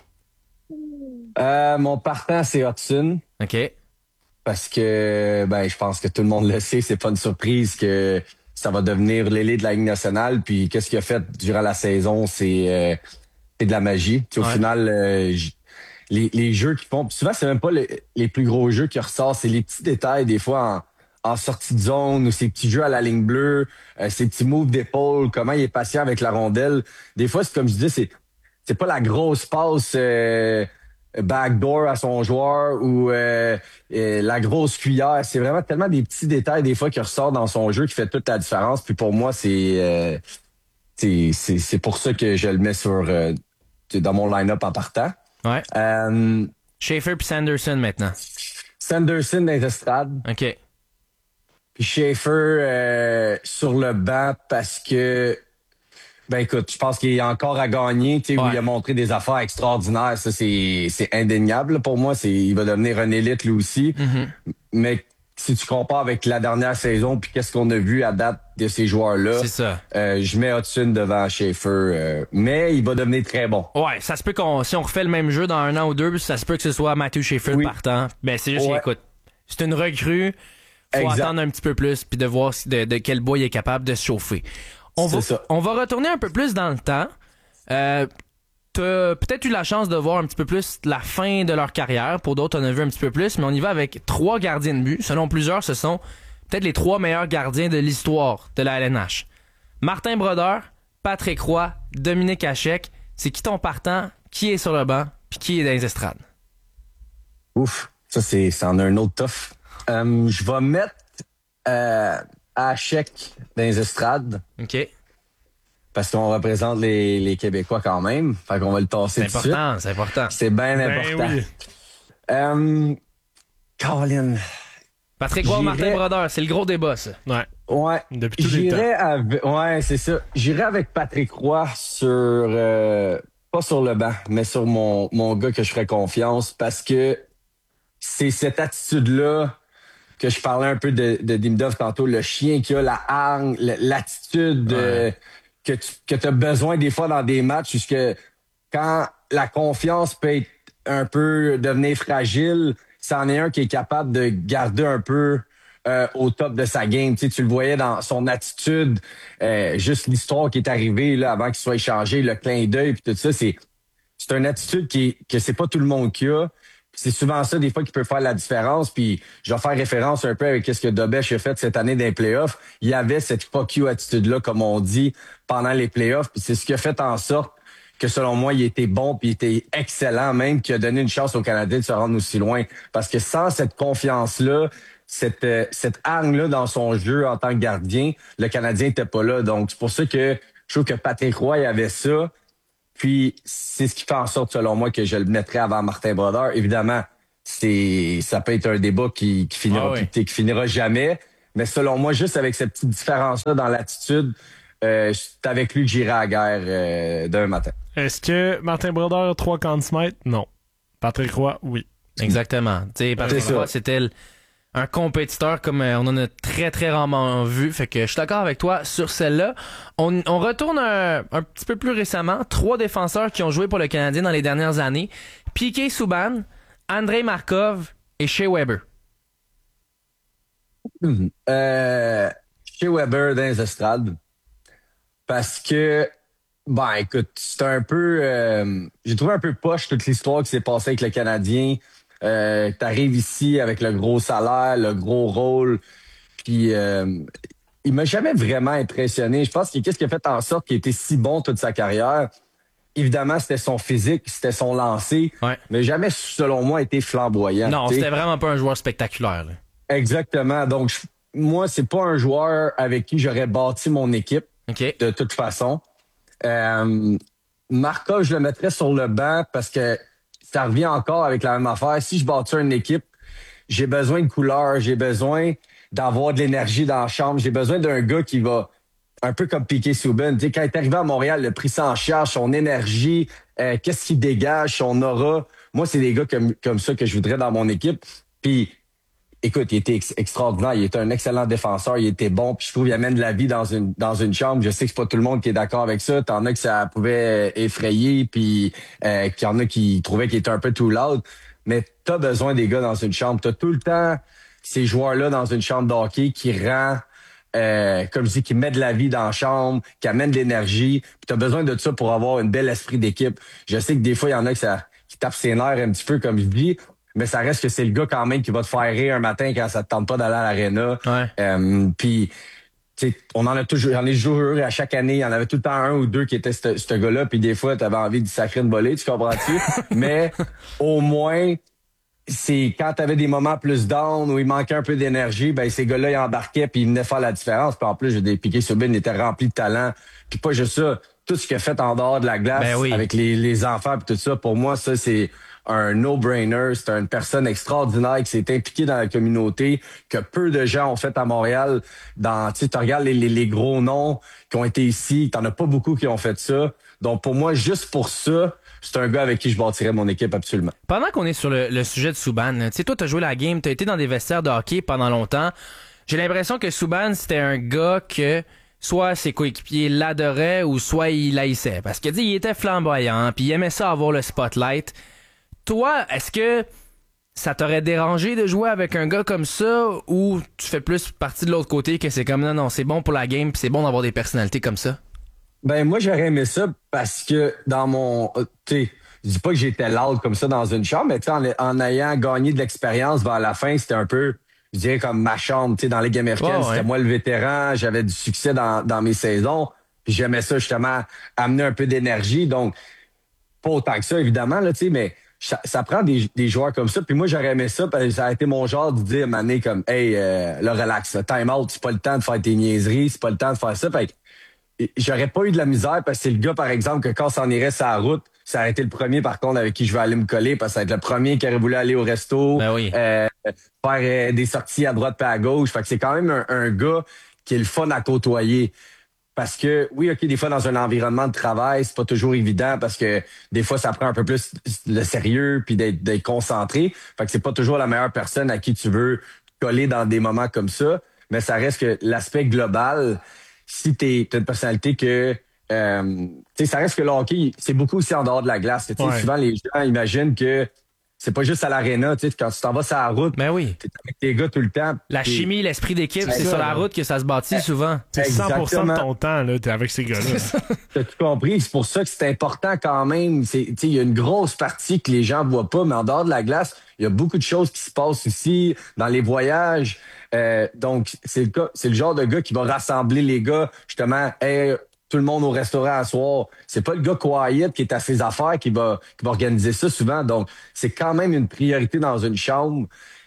Euh, mon partant, c'est Hudson. OK. Parce que ben je pense que tout le monde le sait, c'est pas une surprise que ça va devenir l'ailier de la Ligue nationale. Puis qu'est-ce qu'il a fait durant la saison, c'est euh, c'est de la magie. Tu sais, au Ouais. final, euh, j- les, les jeux qu'ils font, puis souvent c'est même pas les, les plus gros jeux qui ressortent, c'est les petits détails des fois en, en sortie de zone ou ces petits jeux à la ligne bleue, euh, ces petits moves d'épaule, comment il est patient avec la rondelle. Des fois, c'est comme je disais, c'est c'est pas la grosse passe. Euh, backdoor à son joueur ou euh, euh, la grosse cuillère. C'est vraiment tellement des petits détails des fois qui ressortent dans son jeu qui fait toute la différence. Puis pour moi, c'est euh, c'est, c'est, c'est pour ça que je le mets sur euh, dans mon line-up en partant. Ouais. Euh, Schaefer puis Sanderson maintenant. Sanderson dans les estrades. OK. Puis Schaefer euh, sur le banc parce que ben écoute, je pense qu'il est encore à gagner, tu sais, où Ouais. il a montré des affaires extraordinaires, ça c'est c'est indéniable pour moi, c'est il va devenir un élite lui aussi. Mais si tu compares avec la dernière saison puis qu'est-ce qu'on a vu à date de ces joueurs-là, C'est ça. euh, je mets Hudson devant Schaefer, euh, mais il va devenir très bon. Ouais, ça se peut qu'on si on refait le même jeu dans un an ou deux, ça se peut que ce soit Matthew Schaefer Oui. partant. Ben c'est juste Ouais. écoute, c'est une recrue, faut Exact. attendre un petit peu plus puis de voir si- de, de quel bois il est capable de se chauffer. On va, C'est ça. on va retourner un peu plus dans le temps. Euh, t'as peut-être eu la chance de voir un petit peu plus la fin de leur carrière. Pour d'autres, on a vu un petit peu plus, mais on y va avec trois gardiens de but. Selon plusieurs, ce sont peut-être les trois meilleurs gardiens de l'histoire de la L N H. Martin Brodeur, Patrick Roy, Dominique Hachek. C'est qui ton partant, qui est sur le banc, puis qui est dans les estrades? Ouf, ça c'est ça en a un autre tough. Euh, je vais mettre euh, Hachek dans les estrades. OK. Parce qu'on représente les, les Québécois quand même. Fait qu'on va le tasser C'est tout de suite. important, c'est important. C'est bien Ben important. oui. Euh, Colin. Patrick Roy, J'irais- Martin Brodeur, c'est le gros débat, ça. Ouais. Ouais. Depuis tous les J'irais avec. Ouais, c'est ça. J'irais avec Patrick Roy sur. euh, pas sur le banc, mais sur mon, mon gars que je ferais confiance parce que c'est cette attitude-là que je parlais un peu de, de Demidov tantôt, le chien qui a la hargne, le- l'attitude euh, que tu as besoin des fois dans des matchs, puisque quand la confiance peut être un peu devenir fragile, c'en est un qui est capable de garder un peu euh, au top de sa game. Tu sais, tu le voyais dans son attitude, euh, juste l'histoire qui est arrivée là avant qu'il soit échangé, le clin d'œil puis tout ça, c'est c'est une attitude qui est- que c'est pas tout le monde qui a. C'est souvent ça, des fois, qui peut faire la différence. Puis, je vais faire référence un peu avec ce que Dobech a fait cette année dans les playoffs. Il y avait cette fuck you attitude-là, comme on dit, pendant les playoffs. Puis, c'est ce qui a fait en sorte que, selon moi, il était bon puis il était excellent, même, qui a donné une chance aux Canadiens de se rendre aussi loin. Parce que sans cette confiance-là, cette, euh, cette hargne-là dans son jeu en tant que gardien, le Canadien était pas là. Donc, c'est pour ça que je trouve que Patrick Roy avait ça. Puis, c'est ce qui fait en sorte, selon moi, que je le mettrais avant Martin Brodeur. Évidemment, c'est ça peut être un débat qui, qui finira Ah oui. qui, qui finira jamais. Mais selon moi, juste avec cette petite différence-là dans l'attitude, euh, c'est avec lui que j'irai à la guerre euh, d'un matin. Est-ce que Martin Brodeur a trois Conn Smythe? Non. Patrick Roy, oui. Exactement. Tu sais, Patrick C'est Roy, ça. c'était le- un compétiteur comme euh, on en a très très rarement vu. Fait que je suis d'accord avec toi sur celle-là. On, on retourne un, un petit peu plus récemment. Trois défenseurs qui ont joué pour le Canadien dans les dernières années. Piquet Subban, Andrei Markov et Shea Weber. Euh, chez Weber dans les estrades. Parce que, ben écoute, c'est un peu... euh, j'ai trouvé un peu poche toute l'histoire qui s'est passée avec le Canadien. Euh, T'arrives ici avec le gros salaire, le gros rôle, puis euh, il m'a jamais vraiment impressionné. Je pense que qu'est-ce qui a fait en sorte qu'il était si bon toute sa carrière? Évidemment, c'était son physique, c'était son lancer, Ouais. mais jamais, selon moi, été flamboyant. Non, t'sais. c'était vraiment pas un joueur spectaculaire. Là. Exactement. Donc, je- moi, c'est pas un joueur avec qui j'aurais bâti mon équipe, OK. de toute façon. Euh, Markov, je le mettrais sur le banc parce que ça revient encore avec la même affaire. Si je bâtis une équipe, j'ai besoin de couleur, j'ai besoin d'avoir de l'énergie dans la chambre, j'ai besoin d'un gars qui va, un peu comme Piquet Subban, tu sais, quand il est arrivé à Montréal, le pris ça en charge, son énergie, euh, qu'est-ce qu'il dégage, son aura. Moi, c'est des gars comme, comme ça que je voudrais dans mon équipe. Puis, écoute, il était ex- extraordinaire. Il était un excellent défenseur. Il était bon. Puis je trouve qu'il amène de la vie dans une dans une chambre. Je sais que c'est pas tout le monde qui est d'accord avec ça. T'en as que ça pouvait effrayer, puis euh, qu'il y en a qui trouvaient qu'il était un peu too loud. Mais t'as besoin des gars dans une chambre. T'as tout le temps ces joueurs-là dans une chambre de hockey qui rend, euh, comme je dis, qui met de la vie dans la chambre, qui amène de l'énergie. Puis t'as besoin de ça pour avoir une belle esprit d'équipe. Je sais que des fois, il y en a que ça qui tapent ses nerfs un petit peu, comme je dis. Mais ça reste que c'est le gars quand même qui va te faire rire un matin quand ça te tente pas d'aller à l'aréna. Ouais. Euh, puis, tu sais, on en a toujours, j'en ai toujours eu à chaque année. Il y en avait tout le temps un ou deux qui étaient ce ce gars-là. Puis des fois, t'avais envie de sacrer une volée, tu comprends-tu? Mais au moins, c'est quand t'avais des moments plus down où il manquait un peu d'énergie, ben ces gars-là, ils embarquaient puis ils venaient faire la différence. Puis en plus, j'ai des Piquet Subban, il était rempli de talent. Puis pas juste ça, tout ce qu'il a fait en dehors de la glace Ben oui. avec les, les enfants puis tout ça, pour moi, ça, c'est un no-brainer. C'est une personne extraordinaire qui s'est impliquée dans la communauté, que peu de gens ont fait à Montréal. Dans, tu sais, tu regardes les, les, les gros noms qui ont été ici, t'en as pas beaucoup qui ont fait ça. Donc pour moi, juste pour ça, c'est un gars avec qui je bâtirais mon équipe absolument. Pendant qu'on est sur le, le sujet de Subban, tu sais, toi, t'as joué la game, t'as été dans des vestiaires de hockey pendant longtemps. J'ai l'impression que Subban, c'était un gars que soit ses coéquipiers l'adoraient ou soit il haïssait. Parce que, tu sais, il était flamboyant, puis il aimait ça avoir le spotlight. Toi, est-ce que ça t'aurait dérangé de jouer avec un gars comme ça ou tu fais plus partie de l'autre côté que c'est comme non, non, c'est bon pour la game puis c'est bon d'avoir des personnalités comme ça? Ben moi j'aurais aimé ça parce que dans mon euh, tu sais, je dis pas que j'étais loud comme ça dans une chambre, mais tu sais, en, en ayant gagné de l'expérience vers la fin, c'était un peu, je dirais comme ma chambre, tu sais, dans la Ligue américaine, Oh, ouais. c'était moi le vétéran, j'avais du succès dans, dans mes saisons, puis j'aimais ça justement amener un peu d'énergie, donc pas autant que ça évidemment là, tu sais, mais ça, ça prend des, des joueurs comme ça. Puis moi, j'aurais aimé ça, parce que ça a été mon genre de dire, mané, comme, hey, euh, le relax, le time out, c'est pas le temps de faire tes niaiseries, c'est pas le temps de faire ça. Fait que, et j'aurais pas eu de la misère parce que c'est le gars, par exemple, que quand s'en irait sur la route, ça aurait été le premier, par contre, avec qui je vais aller me coller parce que ça va être le premier qui aurait voulu aller au resto, Ben oui. euh, faire euh, des sorties à droite et à gauche. Fait que c'est quand même un, un gars qui est le fun à côtoyer. Parce que, oui, OK, des fois, dans un environnement de travail, c'est pas toujours évident parce que des fois, ça prend un peu plus le sérieux puis d'être, d'être concentré. Fait que c'est pas toujours la meilleure personne à qui tu veux coller dans des moments comme ça. Mais ça reste que l'aspect global, si t'es, t'as une personnalité que, euh, tu sais, ça reste que le hockey, c'est beaucoup aussi en dehors de la glace. Tu sais, Ouais. souvent, les gens imaginent que c'est pas juste à l'aréna, tu sais, quand tu t'en vas sur la route, Ben oui. t'es avec tes gars tout le temps. La puis- chimie, l'esprit d'équipe, C'est c'est ça, sur la là. route que ça se bâtit souvent. C'est cent pour cent de Exactement. ton temps, là, t'es avec ces gars-là. T'as tout compris. C'est pour ça que c'est important quand même. C'est, tu sais, il y a une grosse partie que les gens voient pas, mais en dehors de la glace, il y a beaucoup de choses qui se passent ici, dans les voyages. Euh, donc, c'est le cas, c'est le genre de gars qui va rassembler les gars, justement, hey, tout le monde au restaurant à soir. C'est pas le gars quiet qui est à ses affaires qui va, qui va organiser ça souvent. Donc, c'est quand même une priorité dans une chambre.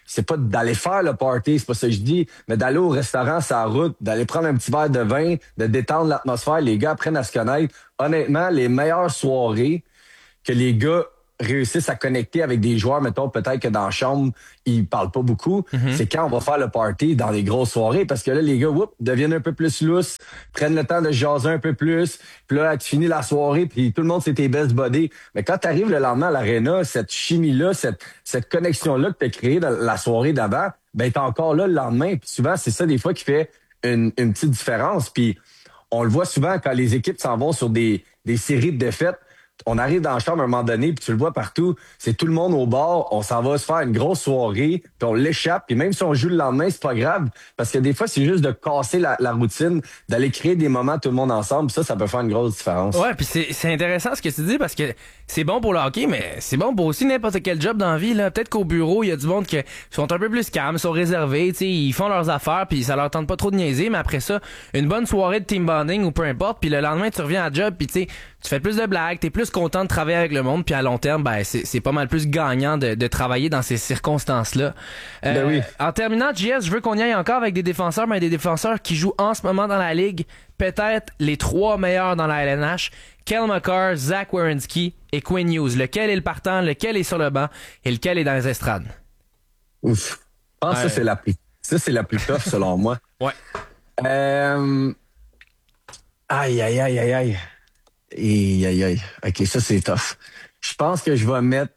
c'est pas d'aller faire le party, c'est pas ça que je dis, mais d'aller au restaurant, sur la route, d'aller prendre un petit verre de vin, de détendre l'atmosphère. Les gars apprennent à se connaître. Honnêtement, les meilleures soirées que les gars réussissent à connecter avec des joueurs, mettons, peut-être que dans la chambre, ils parlent pas beaucoup, mm-hmm. c'est quand on va faire le party dans les grosses soirées, parce que là, les gars, whoop, deviennent un peu plus lousses, prennent le temps de jaser un peu plus, puis là, tu finis la soirée, puis tout le monde, c'est tes best buddies. Mais quand tu arrives le lendemain à l'aréna, cette chimie-là, cette, cette connexion-là que tu as créée dans la soirée d'avant, ben, t'es encore là le lendemain. Puis souvent, c'est ça, des fois, qui fait une, une petite différence. Puis on le voit souvent quand les équipes s'en vont sur des, des séries de défaites. On arrive dans la chambre à un moment donné, puis tu le vois partout, c'est tout le monde au bar, on s'en va se faire une grosse soirée, puis on l'échappe, puis même si on joue le lendemain, c'est pas grave, parce que des fois, c'est juste de casser la, la routine, d'aller créer des moments tout le monde ensemble, ça, ça peut faire une grosse différence. Ouais, puis c'est, c'est intéressant ce que tu dis, parce que c'est bon pour le hockey, mais c'est bon pour aussi n'importe quel job dans la vie, là. Peut-être qu'au bureau, il y a du monde qui sont un peu plus calmes, sont réservés, tu sais, ils font leurs affaires, puis ça leur tente pas trop de niaiser, mais après ça, une bonne soirée de team bonding ou peu importe, puis le lendemain, tu reviens à job, puis tu sais, tu fais plus de blagues, t'es plus content de travailler avec le monde, puis à long terme, ben c'est, c'est pas mal plus gagnant de, de travailler dans ces circonstances-là. Euh, ben oui. En terminant, J S, je veux qu'on y aille encore avec des défenseurs, mais des défenseurs qui jouent en ce moment dans la ligue, peut-être les trois meilleurs dans la L N H, Cale Makar, Zach Werenski et Quinn Hughes. Lequel est le partant, lequel est sur le banc et lequel est dans les estrades? Ouf. Je pense que ouais. ça, c'est la plus, ça, c'est la plus tough, selon moi. Ouais. Euh... Aïe, aïe, aïe, aïe, aïe. Aïe, aïe, aïe. OK, ça, c'est tough. Je pense que je vais mettre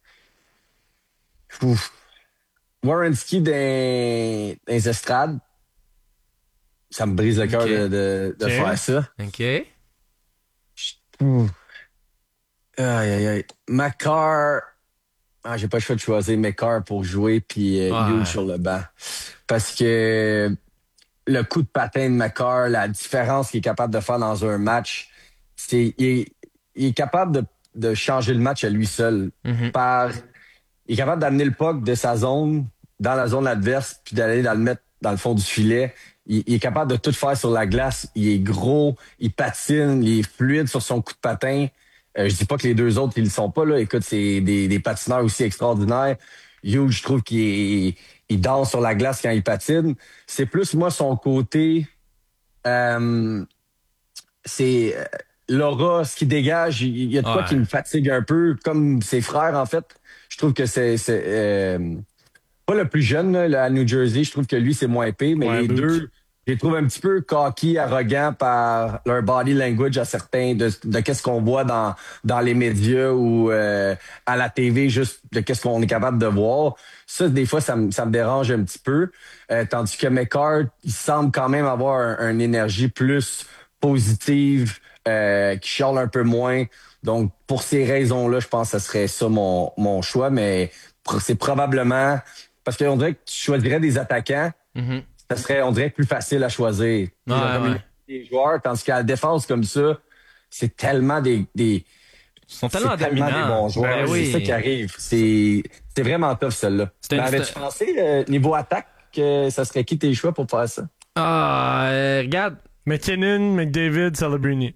Ouf. Werenski dans, dans les estrades. Ça me brise le cœur okay. de, de, de okay. faire ça. OK. Ouf. Aïe, aïe, aïe. Makar... Ah, j'ai pas le choix de choisir Makar pour jouer, puis euh, ouais. Hughes sur le banc. Parce que le coup de patin de Makar, la différence qu'il est capable de faire dans un match, c'est il est, il est capable de, de changer le match à lui seul. Mm-hmm. Par, il est capable d'amener le puck de sa zone dans la zone adverse, puis d'aller dans le mettre dans le fond du filet. Il, il est capable de tout faire sur la glace. Il est gros, il patine, il est fluide sur son coup de patin. Euh, je dis pas que les deux autres, ils le sont pas, là. Écoute, c'est des, des patineurs aussi extraordinaires. Hughes, je trouve qu'il est, il danse sur la glace quand il patine. C'est plus, moi, son côté... Euh, c'est euh, l'aura, ce qui dégage. Il, il y a de quoi ouais. qui me fatigue un peu, comme ses frères, en fait. Je trouve que c'est... c'est euh, pas le plus jeune, là, à New Jersey. Je trouve que lui, c'est moins épais, mais ouais, les deux... Je les trouve un petit peu cocky, arrogants par leur body language à certains, de, de qu'est-ce qu'on voit dans dans les médias ou euh, à la T V, juste de qu'est-ce qu'on est capable de voir. Ça, des fois, ça me ça me dérange un petit peu. Euh, tandis que Makar, il semble quand même avoir un, une énergie plus positive, euh, qui chiale un peu moins. Donc, pour ces raisons-là, je pense que ce serait ça mon, mon choix, mais c'est probablement... Parce qu'on dirait que tu choisirais des attaquants, mm-hmm. ça serait, on dirait, plus facile à choisir. Ouais, ouais. Des joueurs, tandis qu'à la défense comme ça, c'est tellement des... des Ils sont tellement tellement des bons joueurs. Ben oui. C'est ça qui arrive. C'est, c'est vraiment tough, celle-là. Mais avais-tu pensé, euh, niveau attaque, que ça serait qui tes choix pour faire ça? Ah, euh, regarde. McKinnon, McDavid, Celebrini.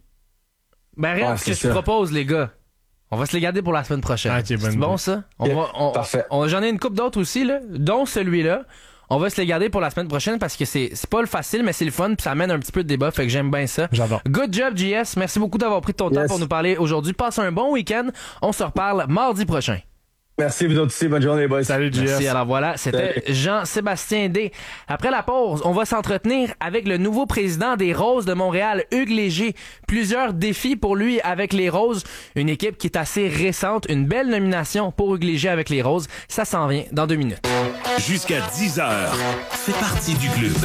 Ben regarde ouais, ce que ça. Je propose, les gars. On va se les garder pour la semaine prochaine. Ah, okay, c'est bon, ça? On yeah, va, on, parfait. On, j'en ai une couple d'autres aussi, là, dont celui-là. On va se les garder pour la semaine prochaine parce que c'est, c'est pas le facile, mais c'est le fun, puis ça amène un petit peu de débat, fait que j'aime bien ça. J'adore. Good job, J S. Merci beaucoup d'avoir pris ton yes. temps pour nous parler aujourd'hui. Passe un bon week-end. On se reparle mardi prochain. Merci, vous autres aussi. Bonne journée, boys. Salut, J S. Merci. Alors voilà, c'était Salut. Jean-Sébastien D. Après la pause, on va s'entretenir avec le nouveau président des Roses de Montréal, Hugues Léger. Plusieurs défis pour lui avec les Roses. Une équipe qui est assez récente. Une belle nomination pour Hugues Léger avec les Roses. Ça s'en vient dans deux minutes. Jusqu'à dix heures, fais partie du club.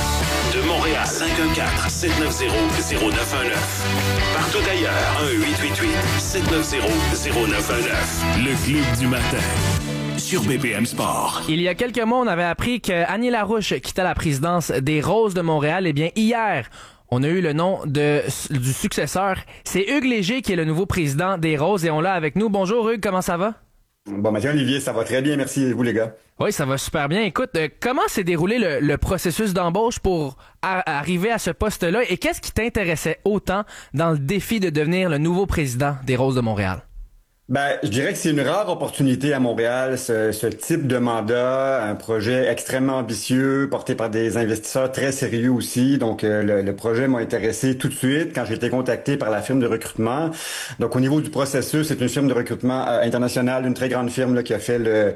De Montréal, cinq un quatre, sept neuf zéro, zéro neuf un neuf. Partout ailleurs, un huit huit huit, sept neuf zéro, zéro neuf un neuf. Le club du matin. Sur B P M Sport. Il y a quelques mois, on avait appris que Annie Larouche quittait la présidence des Roses de Montréal. Eh bien, hier, on a eu le nom de, du successeur. C'est Hugues Léger qui est le nouveau président des Roses et on l'a avec nous. Bonjour Hugues, comment ça va? Bon matin Olivier, ça va très bien, merci et vous les gars. Oui, ça va super bien. Écoute, euh, comment s'est déroulé le, le processus d'embauche pour a- arriver à ce poste-là et qu'est-ce qui t'intéressait autant dans le défi de devenir le nouveau président des Roses de Montréal? Ben, je dirais que c'est une rare opportunité à Montréal, ce, ce type de mandat, un projet extrêmement ambitieux, porté par des investisseurs très sérieux aussi. Donc, euh, le, le projet m'a intéressé tout de suite quand j'ai été contacté par la firme de recrutement. Donc, au niveau du processus, c'est une firme de recrutement euh, internationale, une très grande firme là, qui a fait le,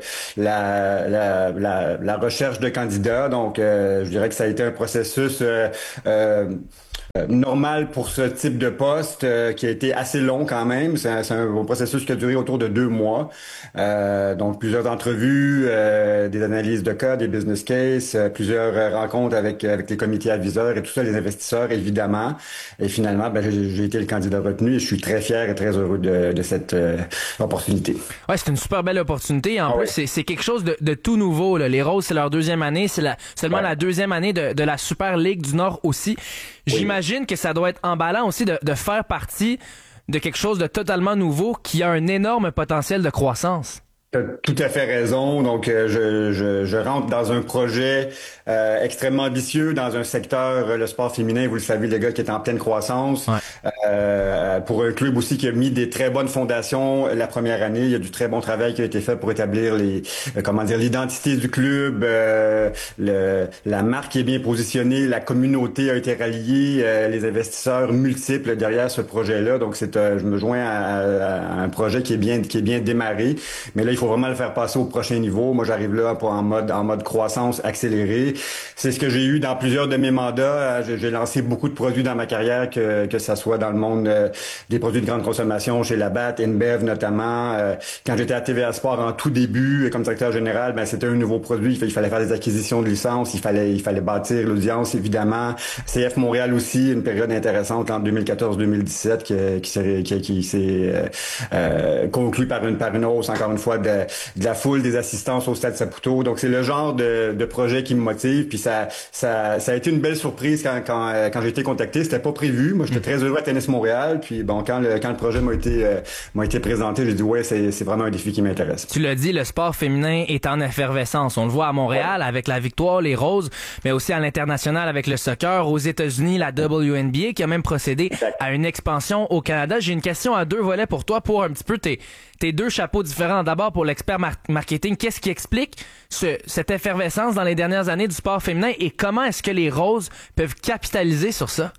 la, la, la, la recherche de candidats. Donc, euh, je dirais que ça a été un processus euh, euh, Euh, normal pour ce type de poste euh, qui a été assez long quand même. C'est un, c'est un processus qui a duré autour de deux mois. Euh, donc plusieurs entrevues, euh, des analyses de cas, des business cases, euh, plusieurs euh, rencontres avec avec les comités aviseurs et tout ça, les investisseurs évidemment. Et finalement, ben, j'ai, j'ai été le candidat retenu et je suis très fier et très heureux de, de cette euh, opportunité. Ouais, c'est une super belle opportunité. En ah plus, ouais. c'est, c'est quelque chose de, de tout nouveau. Là. Les Roses, c'est leur deuxième année. C'est la, seulement Ouais. la deuxième année de, de la Super Ligue du Nord aussi. J'imagine que ça doit être emballant aussi de, de faire partie de quelque chose de totalement nouveau qui a un énorme potentiel de croissance. T'as tout à fait raison. Donc, euh, je, je, je rentre dans un projet euh, extrêmement ambitieux, dans un secteur, euh, le sport féminin, vous le savez, les gars, qui est en pleine croissance. Ouais. Euh, pour un club aussi qui a mis des très bonnes fondations la première année. Il y a du très bon travail qui a été fait pour établir les, euh, comment dire, l'identité du club. Euh, le, la marque est bien positionnée, la communauté a été ralliée, euh, les investisseurs multiples derrière ce projet-là. Donc, c'est, euh, je me joins à, à, à un projet qui est bien, qui est bien démarré. Mais là, il faut vraiment le faire passer au prochain niveau. Moi, j'arrive là pour en mode en mode croissance accélérée. C'est ce que j'ai eu dans plusieurs de mes mandats. J'ai, j'ai lancé beaucoup de produits dans ma carrière, que que ça soit dans le monde euh, des produits de grande consommation chez Labatt, InBev notamment. Euh, quand j'étais à T V A Sport en tout début, comme directeur général, ben c'était un nouveau produit. Il fallait faire des acquisitions de licences. Il fallait il fallait bâtir l'audience évidemment. C F Montréal aussi, une période intéressante en deux mille quatorze deux mille dix-sept qui qui s'est qui, qui s'est euh, euh, conclue par une par une hausse encore une fois de De, de la foule, des assistances au Stade Saputo. Donc, c'est le genre de, de projet qui me motive. Puis ça, ça, ça a été une belle surprise quand, quand, quand j'ai été contacté. C'était pas prévu. Moi, j'étais très heureux à Tennis Montréal. Puis bon, quand le, quand le projet m'a été, euh, m'a été présenté, j'ai dit ouais, c'est, c'est vraiment un défi qui m'intéresse. Tu l'as dit, le sport féminin est en effervescence. On le voit à Montréal avec la Victoire, les Roses, mais aussi à l'international avec le soccer. Aux États-Unis, la W N B A qui a même procédé à une expansion au Canada. J'ai une question à deux volets pour toi pour un petit peu tes, tes deux chapeaux différents. D'abord, pour l'expert mar- marketing, qu'est-ce qui explique ce, cette effervescence dans les dernières années du sport féminin et comment est-ce que les Roses peuvent capitaliser sur ça?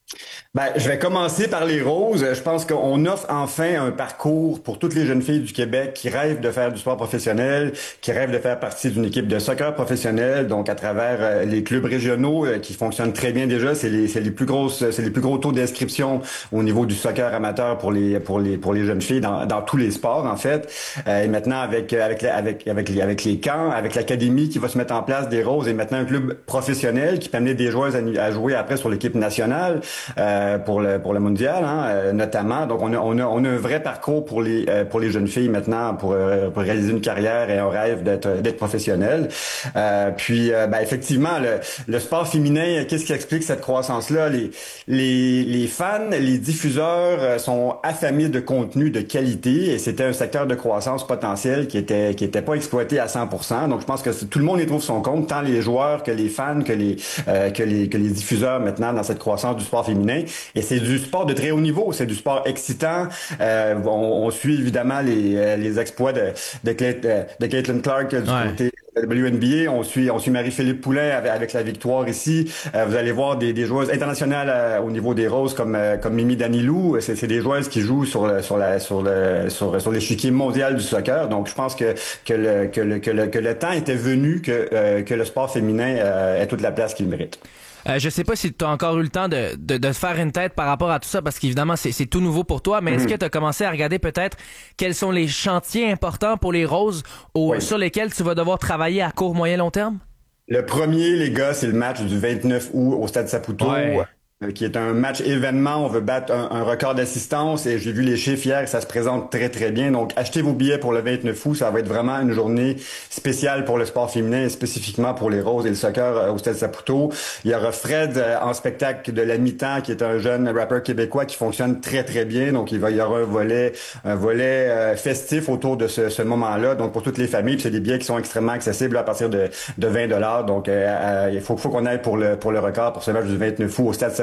Ben, je vais commencer par les Roses. Je pense qu'on offre enfin un parcours pour toutes les jeunes filles du Québec qui rêvent de faire du sport professionnel, qui rêvent de faire partie d'une équipe de soccer professionnelle, donc à travers euh, les clubs régionaux euh, qui fonctionnent très bien déjà. C'est les, c'est les plus grosses, c'est les plus gros taux d'inscription au niveau du soccer amateur pour les, pour les, pour les jeunes filles dans, dans tous les sports en fait. Euh, et maintenant avec, avec, avec, avec les, avec les camps, avec l'académie qui va se mettre en place des Roses et maintenant un club professionnel qui peut amener des joueuses à, à jouer après sur l'équipe nationale. Euh, pour le pour le mondial hein, euh, notamment. Donc on a on a on a un vrai parcours pour les euh, pour les jeunes filles maintenant pour euh, pour réaliser une carrière et un rêve d'être d'être professionnel. Euh, puis euh, ben effectivement le le sport féminin, qu'est-ce qui explique cette croissance là? Les les les fans, les diffuseurs sont affamés de contenu de qualité et c'était un secteur de croissance potentiel qui était qui était pas exploité à cent pour cent. Donc je pense que tout le monde y trouve son compte, tant les joueurs que les fans que les euh, que les que les diffuseurs maintenant dans cette croissance du sport féminin. Et c'est du sport de très haut niveau, c'est du sport excitant. Euh, on, on suit évidemment les, les exploits de de, Clayt, de Caitlin Clark du ouais. côté W N B A. On suit on suit Marie-Philippe Poulin avec, avec la victoire ici. Euh, vous allez voir des, des joueuses internationales euh, au niveau des Roses comme euh, comme Mimi Danilou. C'est, c'est des joueuses qui jouent sur le, sur la sur le sur sur l'échiquier mondial du soccer. Donc je pense que que le que le que le, que le temps était venu que euh, que le sport féminin euh, ait toute la place qu'il mérite. Euh, je sais pas si tu as encore eu le temps de, de, de faire une tête par rapport à tout ça, parce qu'évidemment, c'est, c'est tout nouveau pour toi, mais mm-hmm. est-ce que tu as commencé à regarder peut-être quels sont les chantiers importants pour les Roses au, oui. sur lesquels tu vas devoir travailler à court, moyen, long terme? Le premier, les gars, c'est le match du vingt-neuf août au Stade Saputo. Ouais. Qui est un match événement. On veut battre un, un record d'assistance et j'ai vu les chiffres hier, ça se présente très très bien. Donc achetez vos billets pour le vingt-neuf août, ça va être vraiment une journée spéciale pour le sport féminin et spécifiquement pour les Roses et le soccer au Stade Saputo. Il y aura Fred en spectacle de la mi-temps qui est un jeune rappeur québécois qui fonctionne très très bien. Donc il va il y aura un volet un volet euh, festif autour de ce, ce moment-là. Donc pour toutes les familles, puis c'est des billets qui sont extrêmement accessibles à partir de, de vingt dollars. Donc euh, euh, il faut faut qu'on aille pour le pour le record pour ce match du vingt-neuf août au Stade Saputo.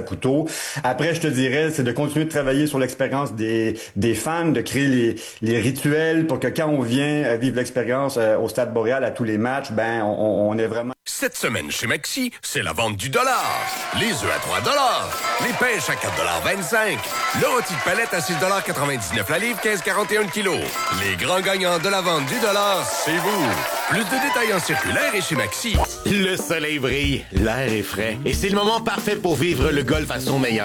couteau. Après, je te dirais, c'est de continuer de travailler sur l'expérience des, des fans, de créer les, les rituels pour que quand on vient vivre l'expérience euh, au Stade Boréal à tous les matchs, ben, on, on est vraiment... Cette semaine chez Maxi, c'est la vente du dollar. Les œufs à trois dollars. Les pêches à quatre dollars vingt-cinq. Le rôti de palette à six dollars quatre-vingt-dix-neuf la livre, quinze quarante et un le kilo. Les grands gagnants de la vente du dollar, c'est vous. Plus de détails en circulaire et chez Maxi. Le soleil brille, l'air est frais et c'est le moment parfait pour vivre le golf à son meilleur.